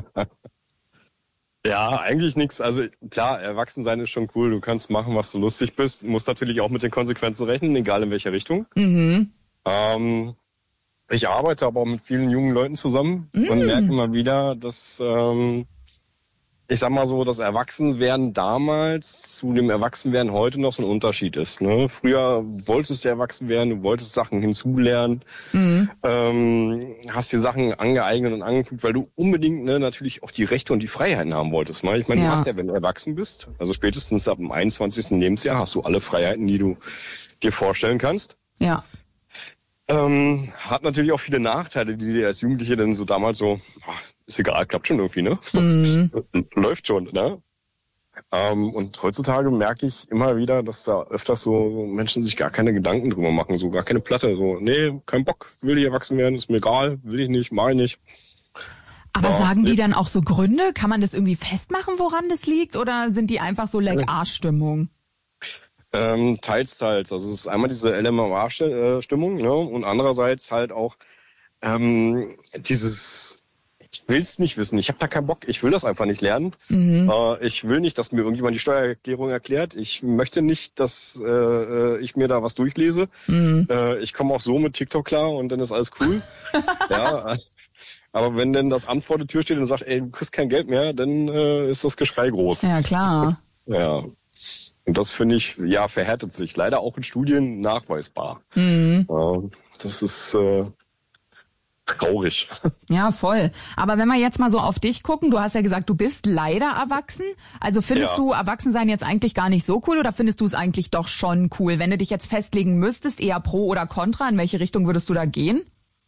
Ja, eigentlich nichts. Also klar, Erwachsensein ist schon cool. Du kannst machen, was du lustig bist. Du musst natürlich auch mit den Konsequenzen rechnen, egal in welcher Richtung. Mhm. Ähm, ich arbeite aber auch mit vielen jungen Leuten zusammen mm. und merke immer wieder, dass, ähm, ich sag mal so, das Erwachsenwerden damals zu dem Erwachsenwerden heute noch so ein Unterschied ist. Ne? Früher wolltest du erwachsen werden, du wolltest Sachen hinzulernen, mm. ähm, hast dir Sachen angeeignet und angeguckt, weil du unbedingt ne, natürlich auch die Rechte und die Freiheiten haben wolltest. Ne? Ich meine, ja. du hast ja, wenn du erwachsen bist, also spätestens ab dem einundzwanzigsten Lebensjahr hast du alle Freiheiten, die du dir vorstellen kannst. Ja. Ähm, hat natürlich auch viele Nachteile, die dir als Jugendliche dann so damals so, ach, ist egal, klappt schon irgendwie, ne? Mhm. Läuft schon, ne? Ähm, und heutzutage merke ich immer wieder, dass da öfters so Menschen sich gar keine Gedanken drüber machen, so gar keine Platte, so, nee, kein Bock, will ich erwachsen werden, ist mir egal, will ich nicht, mach ich nicht. Aber Ja, sagen die nee. dann auch so Gründe? Kann man das irgendwie festmachen, woran das liegt? Oder sind die einfach so Leck-Arsch-Stimmung? Ähm, teils, teils. Also es ist einmal diese L M M A-Stimmung, ne? Und andererseits halt auch ähm, dieses, ich will's nicht wissen, ich habe da keinen Bock, ich will das einfach nicht lernen. Mhm. Äh, ich will nicht, dass mir irgendjemand die Steuererklärung erklärt. Ich möchte nicht, dass äh, ich mir da was durchlese. Mhm. Äh, ich komme auch so mit TikTok klar und dann ist alles cool. Ja. Aber wenn denn das Amt vor der Tür steht und sagt, ey, du kriegst kein Geld mehr, dann äh, ist das Geschrei groß. Ja, klar. Ja. Und das finde ich, ja, verhärtet sich. Leider auch in Studien nachweisbar. Mhm. Ja, das ist äh, traurig. Ja, voll. Aber wenn wir jetzt mal so auf dich gucken, du hast ja gesagt, du bist leider erwachsen. Also findest Ja. du Erwachsensein jetzt eigentlich gar nicht so cool oder findest du es eigentlich doch schon cool? Wenn du dich jetzt festlegen müsstest, eher pro oder contra, in welche Richtung würdest du da gehen?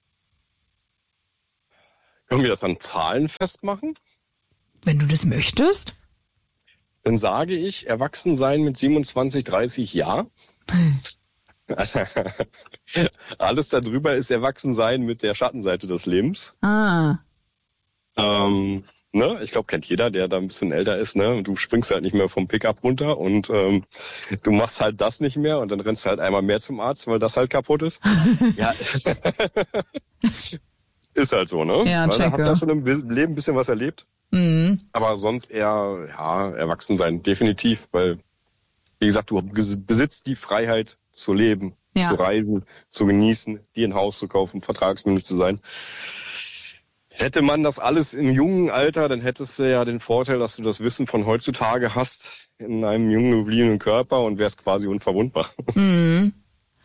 Können wir das an Zahlen festmachen? Wenn du das möchtest. Dann sage ich, Erwachsensein mit siebenundzwanzig, dreißig, ja. Alles darüber ist Erwachsensein mit der Schattenseite des Lebens. Ah. Ähm, ne? Ich glaube, kennt jeder, der da ein bisschen älter ist. Ne? Und du springst halt nicht mehr vom Pickup runter und ähm, du machst halt das nicht mehr und dann rennst du halt einmal mehr zum Arzt, weil das halt kaputt ist. Ja. Ist halt so, ne? Ja, weil da checke. hast du ja schon im Leben ein bisschen was erlebt. Mhm. Aber sonst eher, ja, erwachsen sein, definitiv, weil, wie gesagt, du besitzt die Freiheit zu leben, Ja. zu reisen, zu genießen, dir ein Haus zu kaufen, vertragsmündig zu sein. Hätte man das alles im jungen Alter, dann hättest du ja den Vorteil, dass du das Wissen von heutzutage hast in einem jungen, gebliebenen Körper und wärst quasi unverwundbar. Mhm.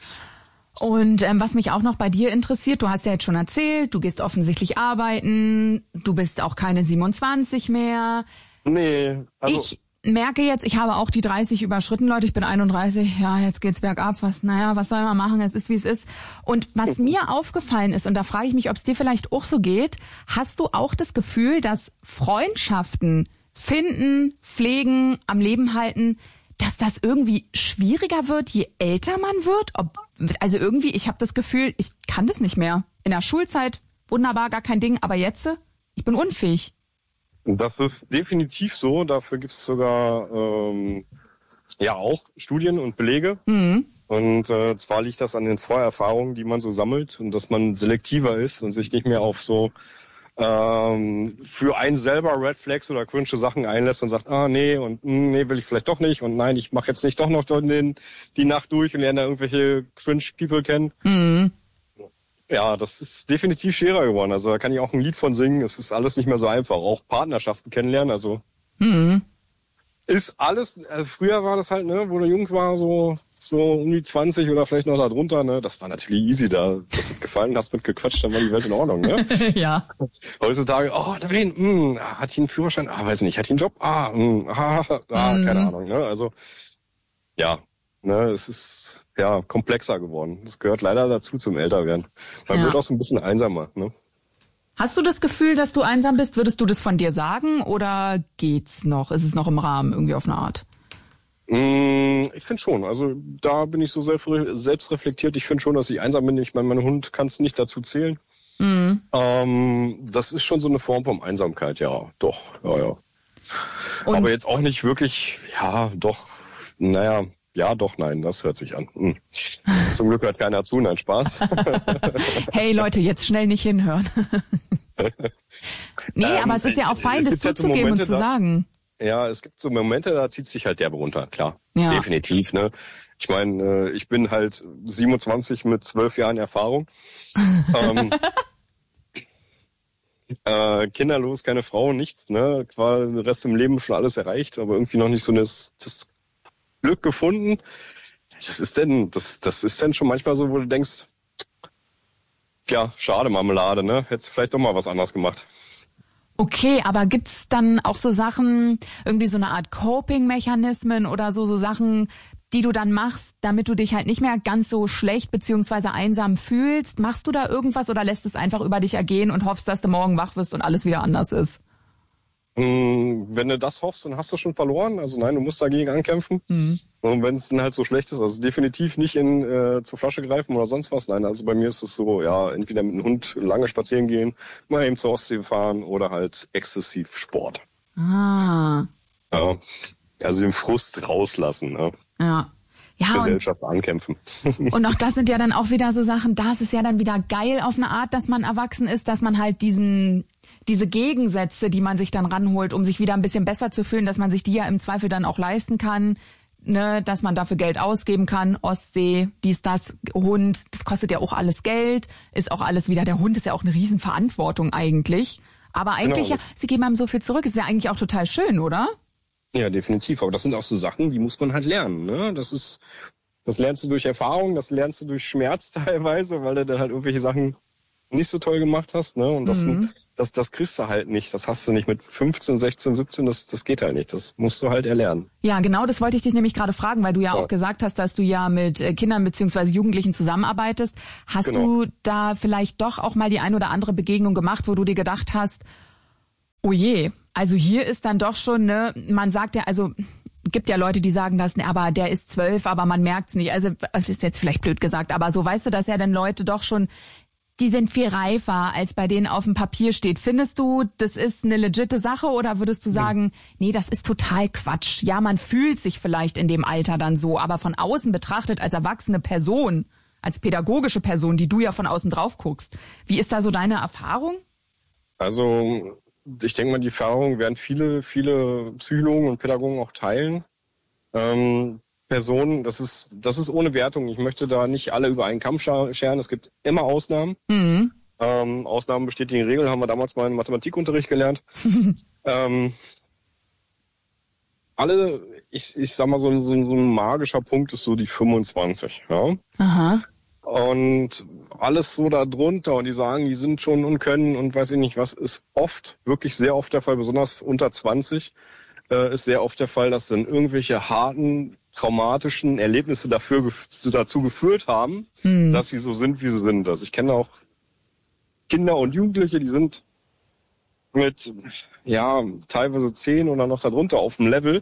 Und ähm, was mich auch noch bei dir interessiert, du hast ja jetzt schon erzählt, du gehst offensichtlich arbeiten, du bist auch keine siebenundzwanzig mehr. Nee, also... Ich merke jetzt, ich habe auch die dreißig überschritten, Leute, ich bin einunddreißig, ja, jetzt geht's bergab, was, naja, was soll man machen, es ist, wie es ist. Und was mir aufgefallen ist, und da frage ich mich, ob es dir vielleicht auch so geht, hast du auch das Gefühl, dass Freundschaften finden, pflegen, am Leben halten, dass das irgendwie schwieriger wird, je älter man wird? Ob, also irgendwie, ich habe das Gefühl, ich kann das nicht mehr. In der Schulzeit, wunderbar, gar kein Ding, aber jetzt, ich bin unfähig. Das ist definitiv so. Dafür gibt es sogar ähm, ja auch Studien und Belege. Mhm. Und äh, zwar liegt das an den Vorerfahrungen, die man so sammelt und dass man selektiver ist und sich nicht mehr auf so ähm, für einen selber Red Flags oder cringe Sachen einlässt und sagt, ah nee und mh, nee will ich vielleicht doch nicht und nein, ich mache jetzt nicht doch noch den, die Nacht durch und lerne da irgendwelche cringe People kennen. Mhm. Ja, das ist definitiv schwerer geworden. Also da kann ich auch ein Lied von singen. Es ist alles nicht mehr so einfach. Auch Partnerschaften kennenlernen. Also Mhm. ist alles, also früher war das halt, ne, wo du jung war, so so um die zwanzig oder vielleicht noch da drunter, ne, das war natürlich easy da. Das hat gefallen, hast mitgequatscht, dann war die Welt in Ordnung, ne? Ja. Heutzutage, oh, nein, mh, hat die einen Führerschein? Ah, weiß nicht, hat die einen Job? Ah, mh, ah, ah Mhm. keine Ahnung, ne? Also, ja, ne, es ist, ja, komplexer geworden. Das gehört leider dazu zum Älterwerden. Man Ja. wird auch so ein bisschen einsamer, ne? Hast du das Gefühl, dass du einsam bist? Würdest du das von dir sagen oder geht's noch? Ist es noch im Rahmen irgendwie auf eine Art? Ich finde schon, also da bin ich so selbst reflektiert. Ich finde schon, dass ich einsam bin. Ich meine, mein Hund kann es nicht dazu zählen. Mhm. Ähm, das ist schon so eine Form von Einsamkeit, ja, doch, ja, ja. Und Aber jetzt auch nicht wirklich, ja, doch, naja, ja, doch, nein, das hört sich an. Hm. Zum Glück hört keiner zu, nein, Spaß. hey Leute, jetzt schnell nicht hinhören. nee, Ähm, aber es ist ja auch fein, es das gibt halt so zuzugeben und Momente, zu da- sagen. Ja, es gibt so Momente, da zieht sich halt derbe runter, klar. Ja. Definitiv, ne? Ich meine, äh, ich bin halt siebenundzwanzig mit zwölf Jahren Erfahrung. ähm, äh, kinderlos, keine Frau, nichts, ne? Quasi den Rest im Leben schon alles erreicht, aber irgendwie noch nicht so das, das Glück gefunden. Das ist denn, das, das ist denn schon manchmal so, wo du denkst, ja, schade Marmelade, ne? Hättest vielleicht doch mal was anderes gemacht. Okay, aber gibt's dann auch so Sachen, irgendwie so eine Art Coping-Mechanismen oder so, so Sachen, die du dann machst, damit du dich halt nicht mehr ganz so schlecht beziehungsweise einsam fühlst? Machst du da irgendwas oder lässt es einfach über dich ergehen und hoffst, dass du morgen wach wirst und alles wieder anders ist? Wenn du das hoffst, dann hast du schon verloren. Also nein, du musst dagegen ankämpfen. Mhm. Und wenn es dann halt so schlecht ist, also definitiv nicht in äh, zur Flasche greifen oder sonst was. Nein, also bei mir ist es so, ja, entweder mit dem Hund lange spazieren gehen, mal eben zur Ostsee fahren oder halt exzessiv Sport. Ah. Ja, also den Frust rauslassen. Ne? Ja. Ja, Gesellschaft und, ankämpfen. Und auch das sind ja dann auch wieder so Sachen, da ist es ja dann wieder geil auf eine Art, dass man erwachsen ist, dass man halt diesen diese Gegensätze, die man sich dann ranholt, um sich wieder ein bisschen besser zu fühlen, dass man sich die ja im Zweifel dann auch leisten kann, ne, dass man dafür Geld ausgeben kann, Ostsee, dies, das, Hund, das kostet ja auch alles Geld, ist auch alles wieder, der Hund ist ja auch eine Riesenverantwortung eigentlich, aber eigentlich, genau. ja, sie geben einem so viel zurück, ist ja eigentlich auch total schön, oder? Ja, definitiv, aber das sind auch so Sachen, die muss man halt lernen, ne, das ist, das lernst du durch Erfahrung, das lernst du durch Schmerz teilweise, weil du dann halt irgendwelche Sachen nicht so toll gemacht hast, ne? Und das, mhm. das, das kriegst du halt nicht. Das hast du nicht mit fünfzehn, sechzehn, siebzehn, das, das geht halt nicht. Das musst du halt erlernen. Ja, genau, das wollte ich dich nämlich gerade fragen, weil du ja, ja. auch gesagt hast, dass du ja mit Kindern beziehungsweise Jugendlichen zusammenarbeitest. Hast genau. du da vielleicht doch auch mal die ein oder andere Begegnung gemacht, wo du dir gedacht hast, oh je, also hier ist dann doch schon, ne, man sagt ja, also gibt ja Leute, die sagen das, ne, aber der ist zwölf, aber man merkt's nicht. Also das ist jetzt vielleicht blöd gesagt, aber so weißt du, dass ja dann Leute doch schon, die sind viel reifer, als bei denen auf dem Papier steht. Findest du, das ist eine legitime Sache oder würdest du sagen, nee, das ist total Quatsch? Ja, man fühlt sich vielleicht in dem Alter dann so, aber von außen betrachtet als erwachsene Person, als pädagogische Person, die du ja von außen drauf guckst. Wie ist da so deine Erfahrung? Also ich denke mal, die Erfahrung werden viele, viele Psychologen und Pädagogen auch teilen. Ähm, Personen, das ist, das ist ohne Wertung. Ich möchte da nicht alle über einen Kamm scheren. Es gibt immer Ausnahmen. Mhm. Ähm, Ausnahmen bestätigen Regeln, haben wir damals mal im Mathematikunterricht gelernt. ähm, alle, ich, ich sag mal, so, so, so ein magischer Punkt ist so die fünfundzwanzig. Ja? Aha. Und alles so da drunter und die sagen, die sind schon und können und weiß ich nicht was, ist oft, wirklich sehr oft der Fall, besonders unter zwanzig, äh, ist sehr oft der Fall, dass dann irgendwelche harten, traumatischen Erlebnisse dafür dazu geführt haben, hm. dass sie so sind, wie sie sind. Also ich kenne auch Kinder und Jugendliche, die sind mit, ja, teilweise zehn oder noch darunter auf dem Level.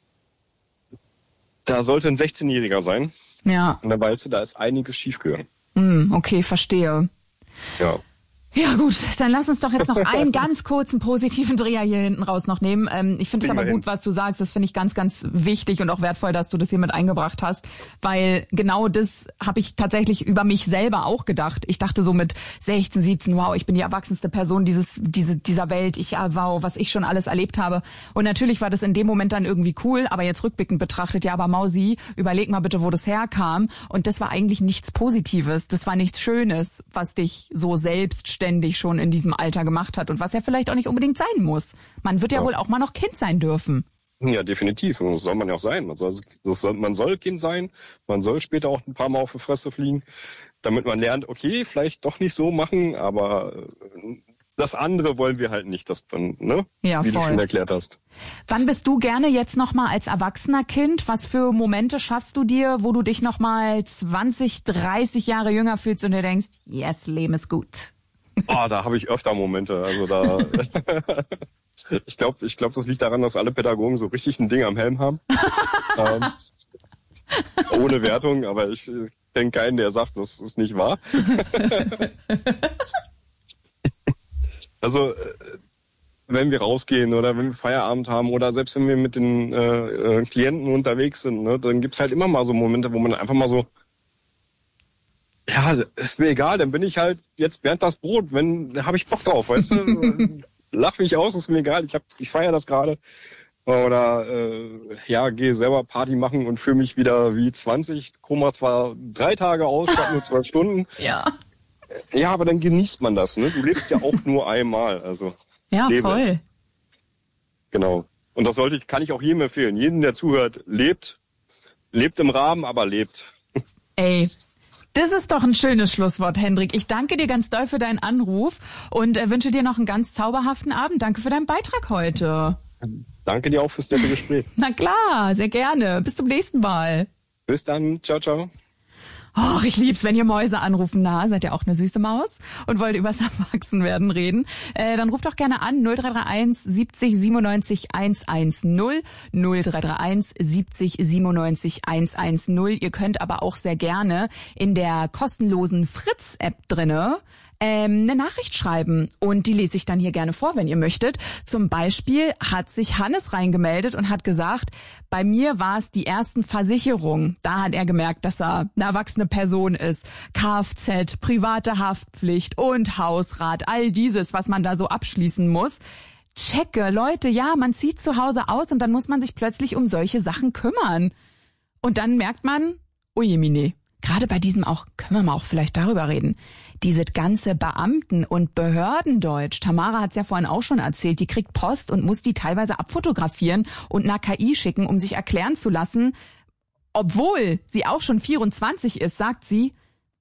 Da sollte ein sechzehnjähriger sein. Ja. Und dann weißt du, da ist einiges schiefgegangen. Hm, okay, verstehe. Ja. Ja gut, dann lass uns doch jetzt noch einen ganz kurzen positiven Dreher hier hinten raus noch nehmen. Ähm, ich finde es aber gut, was du sagst. Das finde ich ganz, ganz wichtig und auch wertvoll, dass du das hier mit eingebracht hast. Weil genau das habe ich tatsächlich über mich selber auch gedacht. Ich dachte so mit sechzehn, siebzehn, wow, ich bin die erwachsenste Person dieses, diese, dieser Welt. Ich, wow, was ich schon alles erlebt habe. Und natürlich war das in dem Moment dann irgendwie cool, aber jetzt rückblickend betrachtet, ja, aber Mausi, überleg mal bitte, wo das herkam. Und das war eigentlich nichts Positives. Das war nichts Schönes, was dich so selbst ständig schon in diesem Alter gemacht hat und was ja vielleicht auch nicht unbedingt sein muss. Man wird ja, ja. wohl auch mal noch Kind sein dürfen. Ja, definitiv. Und das soll man ja auch sein. Man soll, das soll, man soll Kind sein, man soll später auch ein paar Mal auf die Fresse fliegen, damit man lernt, okay, vielleicht doch nicht so machen, aber das andere wollen wir halt nicht, dass man, ne? Ja, wie voll. du schon erklärt hast. Wann bist du gerne jetzt nochmal als erwachsener Kind? Was für Momente schaffst du dir, wo du dich nochmal zwanzig, dreißig Jahre jünger fühlst und dir denkst, yes, Leben ist gut? Oh, da habe ich öfter Momente. Also da, ich glaube, ich glaube, das liegt daran, dass alle Pädagogen so richtig ein Ding am Helm haben. ähm, ohne Wertung, aber ich kenne keinen, der sagt, das ist nicht wahr. Also wenn wir rausgehen oder wenn wir Feierabend haben oder selbst wenn wir mit den äh, Klienten unterwegs sind, ne, dann gibt's halt immer mal so Momente, wo man einfach mal so, ja, ist mir egal, dann bin ich halt jetzt während das Brot, wenn, da habe ich Bock drauf, weißt du? Lach mich aus, ist mir egal, ich hab, ich feiere das gerade. Oder äh, ja, gehe selber Party machen und fühle mich wieder wie zwanzig, Koma zwar drei Tage aus, statt nur zwölf Stunden. Ja. Ja, aber dann genießt man das, ne? Du lebst ja auch nur einmal, also. Ja, voll. Es. Genau. Und das sollte ich, kann ich auch jedem empfehlen. Jeden, der zuhört, lebt, lebt im Rahmen, aber lebt. Ey. Das ist doch ein schönes Schlusswort, Hendrik. Ich danke dir ganz doll für deinen Anruf und äh, wünsche dir noch einen ganz zauberhaften Abend. Danke für deinen Beitrag heute. Danke dir auch fürs nette Gespräch. Na klar, sehr gerne. Bis zum nächsten Mal. Bis dann. Ciao, ciao. Och, ich lieb's, wenn ihr Mäuse anrufen. Na, seid ihr auch eine süße Maus und wollt übers Erwachsenwerden reden? Äh, dann ruft doch gerne an null drei drei eins siebzig siebenundneunzig hundertzehn, null drei drei eins siebzig siebenundneunzig hundertzehn. Ihr könnt aber auch sehr gerne in der kostenlosen Fritz-App drinne Ähm, eine Nachricht schreiben und die lese ich dann hier gerne vor, wenn ihr möchtet. Zum Beispiel hat sich Hannes reingemeldet und hat gesagt, bei mir war es die ersten Versicherungen. Da hat er gemerkt, dass er eine erwachsene Person ist. Kfz, private Haftpflicht und Hausrat, all dieses, was man da so abschließen muss. Checke, Leute, ja, man zieht zu Hause aus und dann muss man sich plötzlich um solche Sachen kümmern. Und dann merkt man, ojemine, gerade bei diesem auch, können wir mal auch vielleicht darüber reden, diese ganze Beamten- und Behördendeutsch, Tamara hat es ja vorhin auch schon erzählt, die kriegt Post und muss die teilweise abfotografieren und einer K I schicken, um sich erklären zu lassen, obwohl sie auch schon vierundzwanzig ist, sagt sie,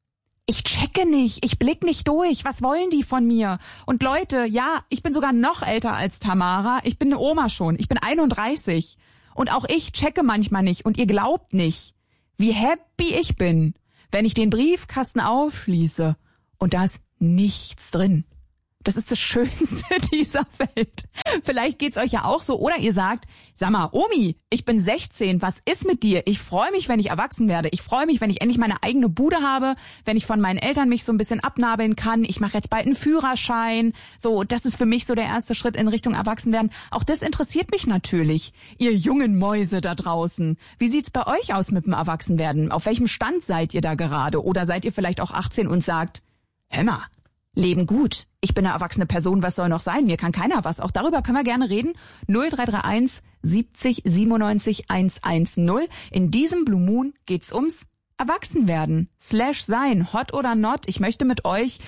ich checke nicht, ich blick nicht durch, was wollen die von mir? Und Leute, ja, ich bin sogar noch älter als Tamara, ich bin eine Oma schon, ich bin einunddreißig und auch ich checke manchmal nicht und ihr glaubt nicht, wie happy ich bin, wenn ich den Briefkasten aufschließe und da ist nichts drin. Das ist das Schönste dieser Welt. Vielleicht geht's euch ja auch so. Oder ihr sagt, sag mal, Omi, ich bin sechzehn, was ist mit dir? Ich freue mich, wenn ich erwachsen werde. Ich freue mich, wenn ich endlich meine eigene Bude habe, wenn ich von meinen Eltern mich so ein bisschen abnabeln kann. Ich mache jetzt bald einen Führerschein. So, das ist für mich so der erste Schritt in Richtung Erwachsenwerden. Auch das interessiert mich natürlich, ihr jungen Mäuse da draußen. Wie sieht's bei euch aus mit dem Erwachsenwerden? Auf welchem Stand seid ihr da gerade? Oder seid ihr vielleicht auch achtzehn und sagt, hör mal, Leben gut. Ich bin eine erwachsene Person, was soll noch sein? Mir kann keiner was. Auch darüber können wir gerne reden. null drei drei eins siebzig siebenundneunzig hundertzehn. In diesem Blue Moon geht's ums Erwachsenwerden. Slash sein, hot oder not. Ich möchte mit euch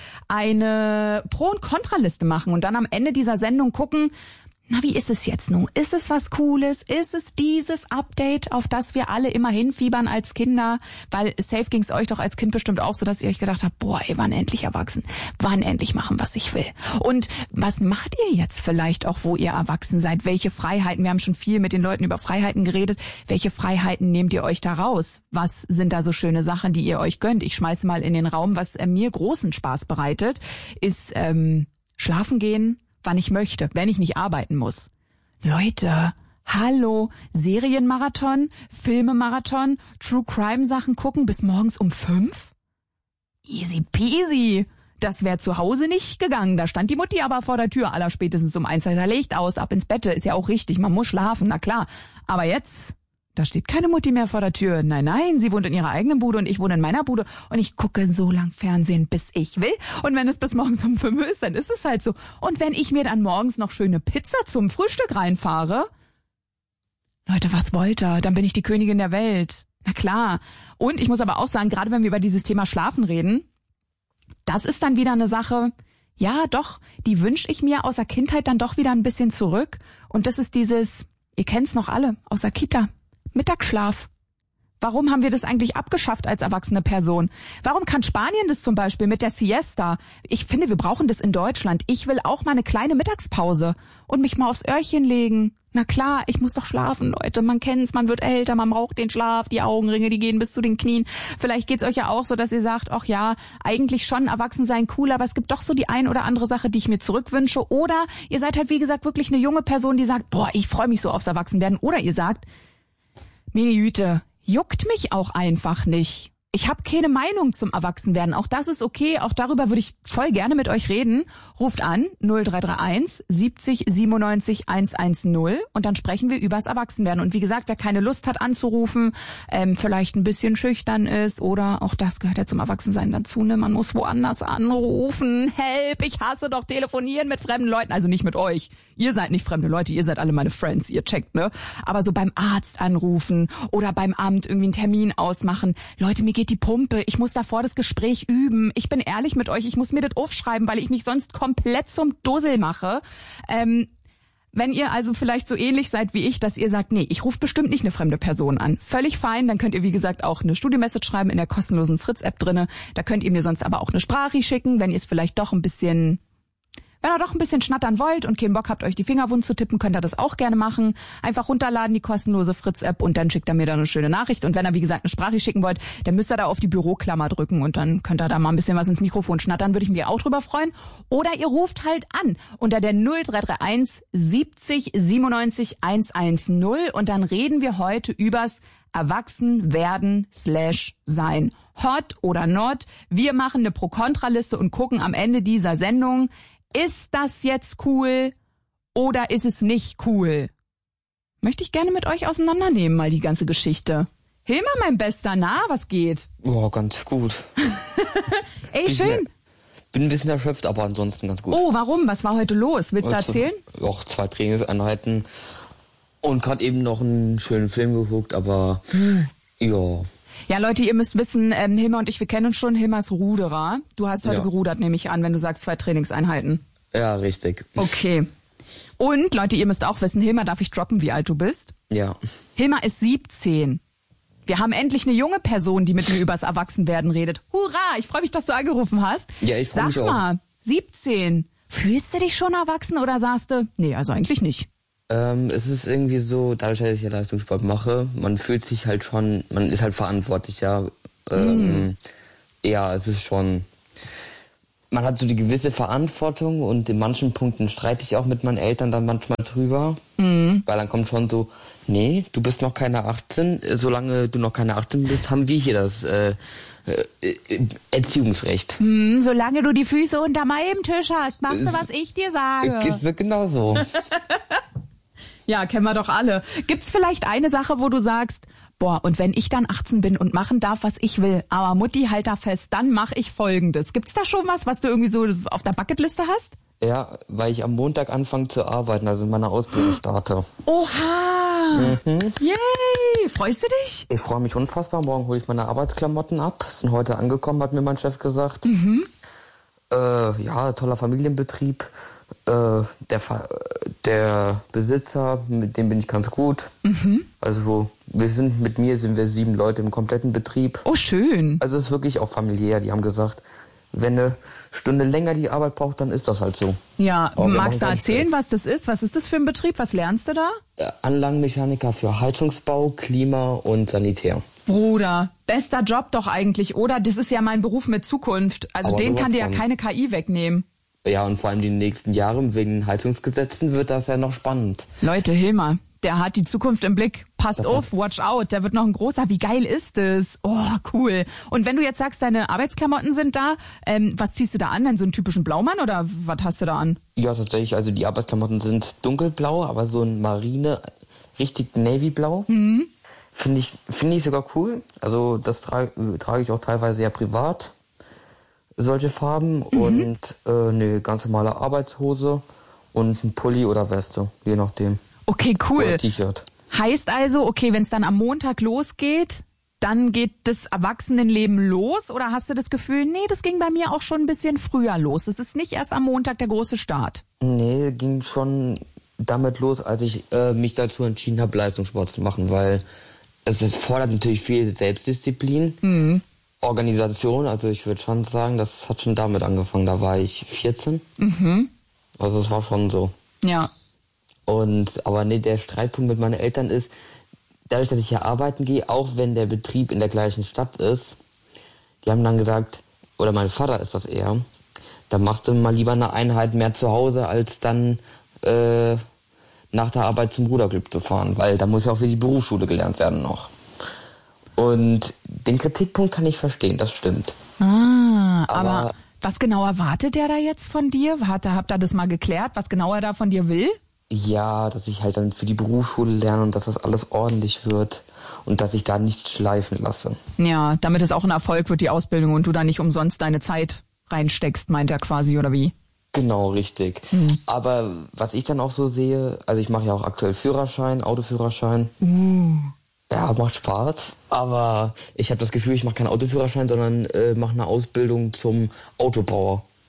eine Pro- und Kontraliste machen und dann am Ende dieser Sendung gucken, na, wie ist es jetzt nun? Ist es was Cooles? Ist es dieses Update, auf das wir alle immer hinfiebern als Kinder? Weil safe ging es euch doch als Kind bestimmt auch so, dass ihr euch gedacht habt, boah, ey, wann endlich erwachsen? Wann endlich machen, was ich will? Und was macht ihr jetzt vielleicht auch, wo ihr erwachsen seid? Welche Freiheiten? Wir haben schon viel mit den Leuten über Freiheiten geredet. Welche Freiheiten nehmt ihr euch da raus? Was sind da so schöne Sachen, die ihr euch gönnt? Ich schmeiße mal in den Raum, was äh, mir großen Spaß bereitet, ist ähm, schlafen gehen, wann ich möchte, wenn ich nicht arbeiten muss. Leute, hallo, Serienmarathon, Filmemarathon, True Crime Sachen gucken bis morgens um fünf? Easy peasy. Das wäre zu Hause nicht gegangen. Da stand die Mutti aber vor der Tür, aller spätestens um eins, da Licht aus, ab ins Bett. Ist ja auch richtig, man muss schlafen, na klar. Aber jetzt, da steht keine Mutti mehr vor der Tür. Nein, nein, sie wohnt in ihrer eigenen Bude und ich wohne in meiner Bude und ich gucke so lang Fernsehen, bis ich will. Und wenn es bis morgens um fünf ist, dann ist es halt so. Und wenn ich mir dann morgens noch schöne Pizza zum Frühstück reinfahre, Leute, was wollt ihr? Dann bin ich die Königin der Welt. Na klar. Und ich muss aber auch sagen, gerade wenn wir über dieses Thema Schlafen reden, das ist dann wieder eine Sache, ja doch, die wünsche ich mir aus der Kindheit dann doch wieder ein bisschen zurück. Und das ist dieses, ihr kennt's noch alle, aus der Kita. Mittagsschlaf. Warum haben wir das eigentlich abgeschafft als erwachsene Person? Warum kann Spanien das zum Beispiel mit der Siesta? Ich finde, wir brauchen das in Deutschland. Ich will auch mal eine kleine Mittagspause und mich mal aufs Öhrchen legen. Na klar, ich muss doch schlafen, Leute. Man kennt's, man wird älter, man braucht den Schlaf, die Augenringe, die gehen bis zu den Knien. Vielleicht geht's euch ja auch so, dass ihr sagt, ach ja, eigentlich schon erwachsen sein cool, aber es gibt doch so die ein oder andere Sache, die ich mir zurückwünsche. Oder ihr seid halt, wie gesagt, wirklich eine junge Person, die sagt, boah, ich freue mich so aufs Erwachsenwerden. Oder ihr sagt, meine Güte, juckt mich auch einfach nicht. Ich habe keine Meinung zum Erwachsenwerden. Auch das ist okay. Auch darüber würde ich voll gerne mit euch reden. Ruft an null drei drei eins siebzig siebenundneunzig hundertzehn und dann sprechen wir übers Erwachsenwerden. Und wie gesagt, wer keine Lust hat anzurufen, ähm, vielleicht ein bisschen schüchtern ist oder auch das gehört ja zum Erwachsensein dazu, ne? Man muss woanders anrufen. Help, ich hasse doch telefonieren mit fremden Leuten. Also nicht mit euch. Ihr seid nicht fremde Leute, ihr seid alle meine Friends, ihr checkt, ne? Aber so beim Arzt anrufen oder beim Amt irgendwie einen Termin ausmachen. Leute, mir geht die Pumpe, ich muss davor das Gespräch üben. Ich bin ehrlich mit euch, ich muss mir das aufschreiben, weil ich mich sonst komplett zum Dussel mache. Ähm, wenn ihr also vielleicht so ähnlich seid wie ich, dass ihr sagt, nee, ich rufe bestimmt nicht eine fremde Person an. Völlig fein, dann könnt ihr wie gesagt auch eine Studio-Message schreiben in der kostenlosen Fritz-App drinne. Da könnt ihr mir sonst aber auch eine Sprache schicken, wenn ihr es vielleicht doch ein bisschen Wenn ihr doch ein bisschen schnattern wollt und keinen Bock habt, euch die Finger wund zu tippen, könnt ihr das auch gerne machen. Einfach runterladen, die kostenlose Fritz-App und dann schickt ihr mir da eine schöne Nachricht. Und wenn ihr, wie gesagt, eine Sprache schicken wollt, dann müsst ihr da auf die Büroklammer drücken und dann könnt ihr da mal ein bisschen was ins Mikrofon schnattern, würde ich mich auch drüber freuen. Oder ihr ruft halt an unter der null drei drei eins siebzig siebenundneunzig hundertzehn und dann reden wir heute übers Erwachsenwerden slash sein. Hot oder not. Wir machen eine Pro-Kontra-Liste und gucken am Ende dieser Sendung, ist das jetzt cool oder ist es nicht cool? Möchte ich gerne mit euch auseinandernehmen, mal die ganze Geschichte. Hilmar, mein Bester, na, was geht? Oh, ganz gut. Ey, schön. Bin ein bisschen erschöpft, aber ansonsten ganz gut. Oh, warum? Was war heute los? Willst du Also, erzählen? Auch zwei Trainingseinheiten und gerade eben noch einen schönen Film geguckt, aber hm. ja. Ja, Leute, ihr müsst wissen, ähm, Hilmar und ich, wir kennen uns schon. Hilmar ist Ruderer. Du hast heute Ja. gerudert, nehme ich an, wenn du sagst zwei Trainingseinheiten. Ja, richtig. Okay. Und, Leute, ihr müsst auch wissen, Hilmar, darf ich droppen, wie alt du bist? Ja. Hilmar ist siebzehn. Wir haben endlich eine junge Person, die mit mir übers Erwachsenwerden redet. Hurra, ich freue mich, dass du angerufen hast. Ja, ich freue mich Sag auch. mal, siebzehn. Fühlst du dich schon erwachsen oder sagst du, nee, also eigentlich nicht? Ähm, es ist irgendwie so, dadurch, dass ich ja Leistungssport mache, man fühlt sich halt schon, man ist halt verantwortlich, ja. Ähm, mm. Ja, es ist schon, man hat so die gewisse Verantwortung und in manchen Punkten streite ich auch mit meinen Eltern dann manchmal drüber, mm. weil dann kommt schon so, nee, du bist noch keine achtzehn, solange du noch keine achtzehn bist, haben wir hier das äh, äh, Erziehungsrecht. Hm, solange du die Füße unter meinem Tisch hast, machst du, was ich dir sage. Es wird genau so. Ja, kennen wir doch alle. Gibt's vielleicht eine Sache, wo du sagst, boah, und wenn ich dann achtzehn bin und machen darf, was ich will, aber Mutti, halt da fest, dann mache ich Folgendes. Gibt's da schon was, was du irgendwie so auf der Bucketliste hast? Ja, weil ich am Montag anfange zu arbeiten, also in meiner Ausbildung starte. Oha! Mhm. Yay! Freust du dich? Ich freue mich unfassbar. Morgen hole ich meine Arbeitsklamotten ab. Sind heute angekommen, hat mir mein Chef gesagt. Mhm. Äh, ja, toller Familienbetrieb. Äh, der, Fa- der Besitzer, mit dem bin ich ganz gut. Mhm. Also wir sind mit mir sind wir sieben Leute im kompletten Betrieb. Oh, schön. Also es ist wirklich auch familiär. Die haben gesagt, wenn eine Stunde länger die Arbeit braucht, dann ist das halt so. Ja, Aber wir magst du machen keinen erzählen, Stress. was das ist? Was ist das für ein Betrieb? Was lernst du da? Äh, Anlagenmechaniker für Heizungsbau, Klima und Sanitär. Bruder, bester Job doch eigentlich, oder? Das ist ja mein Beruf mit Zukunft. Also Aber den sowas kann dir ja von. keine K I wegnehmen. Ja, und vor allem die nächsten Jahre wegen Heizungsgesetzen wird das ja noch spannend. Leute, Hilmar, der hat die Zukunft im Blick. Passt Das auf, watch out, der wird noch ein großer. Wie geil ist das? Oh, cool. Und wenn du jetzt sagst, deine Arbeitsklamotten sind da, ähm, was ziehst du da an? Denn so einen typischen Blaumann oder was hast du da an? Ja, tatsächlich, also die Arbeitsklamotten sind dunkelblau, aber so ein Marine, richtig Navyblau. Mhm. Finde ich, finde ich sogar cool. Also das tra- trage ich auch teilweise ja privat. Solche Farben Mhm. und äh, eine ganz normale Arbeitshose und ein Pulli oder Weste, je nachdem. Okay, cool. Oder T-Shirt. Heißt also, okay, wenn es dann am Montag losgeht, dann geht das Erwachsenenleben los? Oder hast du das Gefühl, nee, das ging bei mir auch schon ein bisschen früher los? Es ist nicht erst am Montag der große Start. Nee, ging schon damit los, als ich äh, mich dazu entschieden habe, Leistungssport zu machen, weil es ist, fordert natürlich viel Selbstdisziplin, Mhm. Organisation, also ich würde schon sagen, das hat schon damit angefangen, da war ich vierzehn, Mhm. also es war schon so. Ja. Und aber nee, der Streitpunkt mit meinen Eltern ist, dadurch, dass ich ja arbeiten gehe, auch wenn der Betrieb in der gleichen Stadt ist, die haben dann gesagt, oder mein Vater ist das eher, dann machst du mal lieber eine Einheit mehr zu Hause, als dann äh, nach der Arbeit zum Ruderclub zu fahren, weil da muss ja auch für die Berufsschule gelernt werden noch. Und den Kritikpunkt kann ich verstehen, das stimmt. Ah, aber, Aber- was genau erwartet der da jetzt von dir? Hat, habt ihr das mal geklärt, was genau er da von dir will? Ja, dass ich halt dann für die Berufsschule lerne und dass das alles ordentlich wird und dass ich da nicht schleifen lasse. Ja, damit es auch ein Erfolg wird, die Ausbildung, und du da nicht umsonst deine Zeit reinsteckst, meint er quasi, oder wie? Genau, richtig. Mhm. Aber was ich dann auch so sehe, also ich mache ja auch aktuell Führerschein, Autoführerschein. Uh. Ja, macht Spaß. Aber ich habe das Gefühl, ich mache keinen Autoführerschein, sondern äh, mache eine Ausbildung zum Autobauer.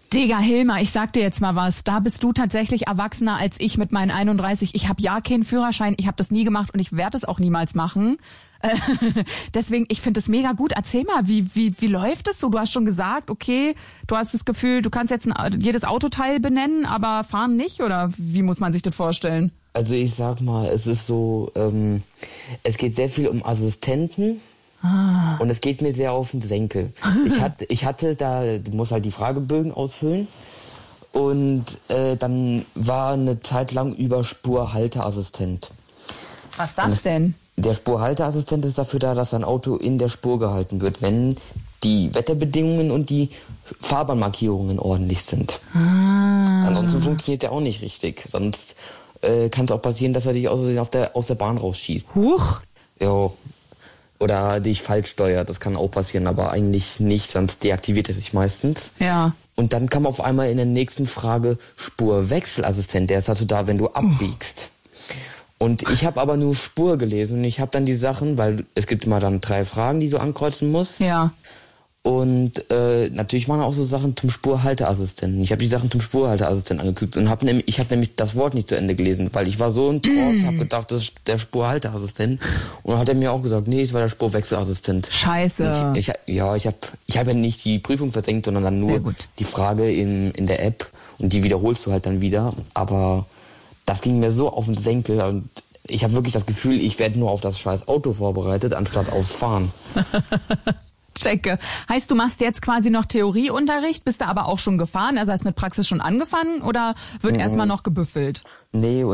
Digga, Hilmar, ich sag dir jetzt mal was. Da bist du tatsächlich erwachsener als ich mit meinen einunddreißig. Ich habe ja keinen Führerschein, ich habe das nie gemacht und ich werde es auch niemals machen. Äh, deswegen, ich finde das mega gut. Erzähl mal, wie wie wie läuft es so? Du hast schon gesagt, okay, du hast das Gefühl, du kannst jetzt ein, jedes Autoteil benennen, aber fahren nicht? Oder wie muss man sich das vorstellen? Also ich sag mal, es ist so, ähm, es geht sehr viel um Assistenten. Ah. Und es geht mir sehr auf den Senkel. Ich hatte, ich hatte da, du musst halt die Fragebögen ausfüllen. Und äh, dann war eine Zeit lang über Spurhalteassistent. Was ist das denn? Der Spurhalteassistent ist dafür da, dass ein Auto in der Spur gehalten wird, wenn die Wetterbedingungen und die Fahrbahnmarkierungen ordentlich sind. Ah. Ansonsten funktioniert der auch nicht richtig. Sonst äh, kann es auch passieren, dass er dich aus Versehen auf der, aus der Bahn rausschießt. Huch! Ja. Oder dich falsch steuert, das kann auch passieren, aber eigentlich nicht, sonst deaktiviert er sich meistens. Ja. Und dann kam auf einmal in der nächsten Frage Spurwechselassistent, der ist dazu da, wenn du abbiegst. Und ich habe aber nur Spur gelesen und ich habe dann die Sachen, weil es gibt immer dann drei Fragen, die du ankreuzen musst. Ja. Und äh, natürlich waren auch so Sachen zum Spurhalteassistenten. Ich habe die Sachen zum Spurhalteassistenten angeguckt und habe nämlich, ich habe nämlich das Wort nicht zu Ende gelesen, weil ich war so in Trance, mm. habe gedacht, das ist der Spurhalteassistent. Und dann hat er mir auch gesagt, nee, es war der Spurwechselassistent. Scheiße. Ich, ich, ja, ich habe ich hab ja nicht die Prüfung versenkt, sondern dann nur die Frage in, in der App und die wiederholst du halt dann wieder. Aber das ging mir so auf den Senkel und ich habe wirklich das Gefühl, ich werde nur auf das scheiß Auto vorbereitet, anstatt aufs Fahren. Checke. Heißt, du machst jetzt quasi noch Theorieunterricht, bist du aber auch schon gefahren? Also hast mit Praxis schon angefangen oder wird mhm. erstmal noch gebüffelt? Nee,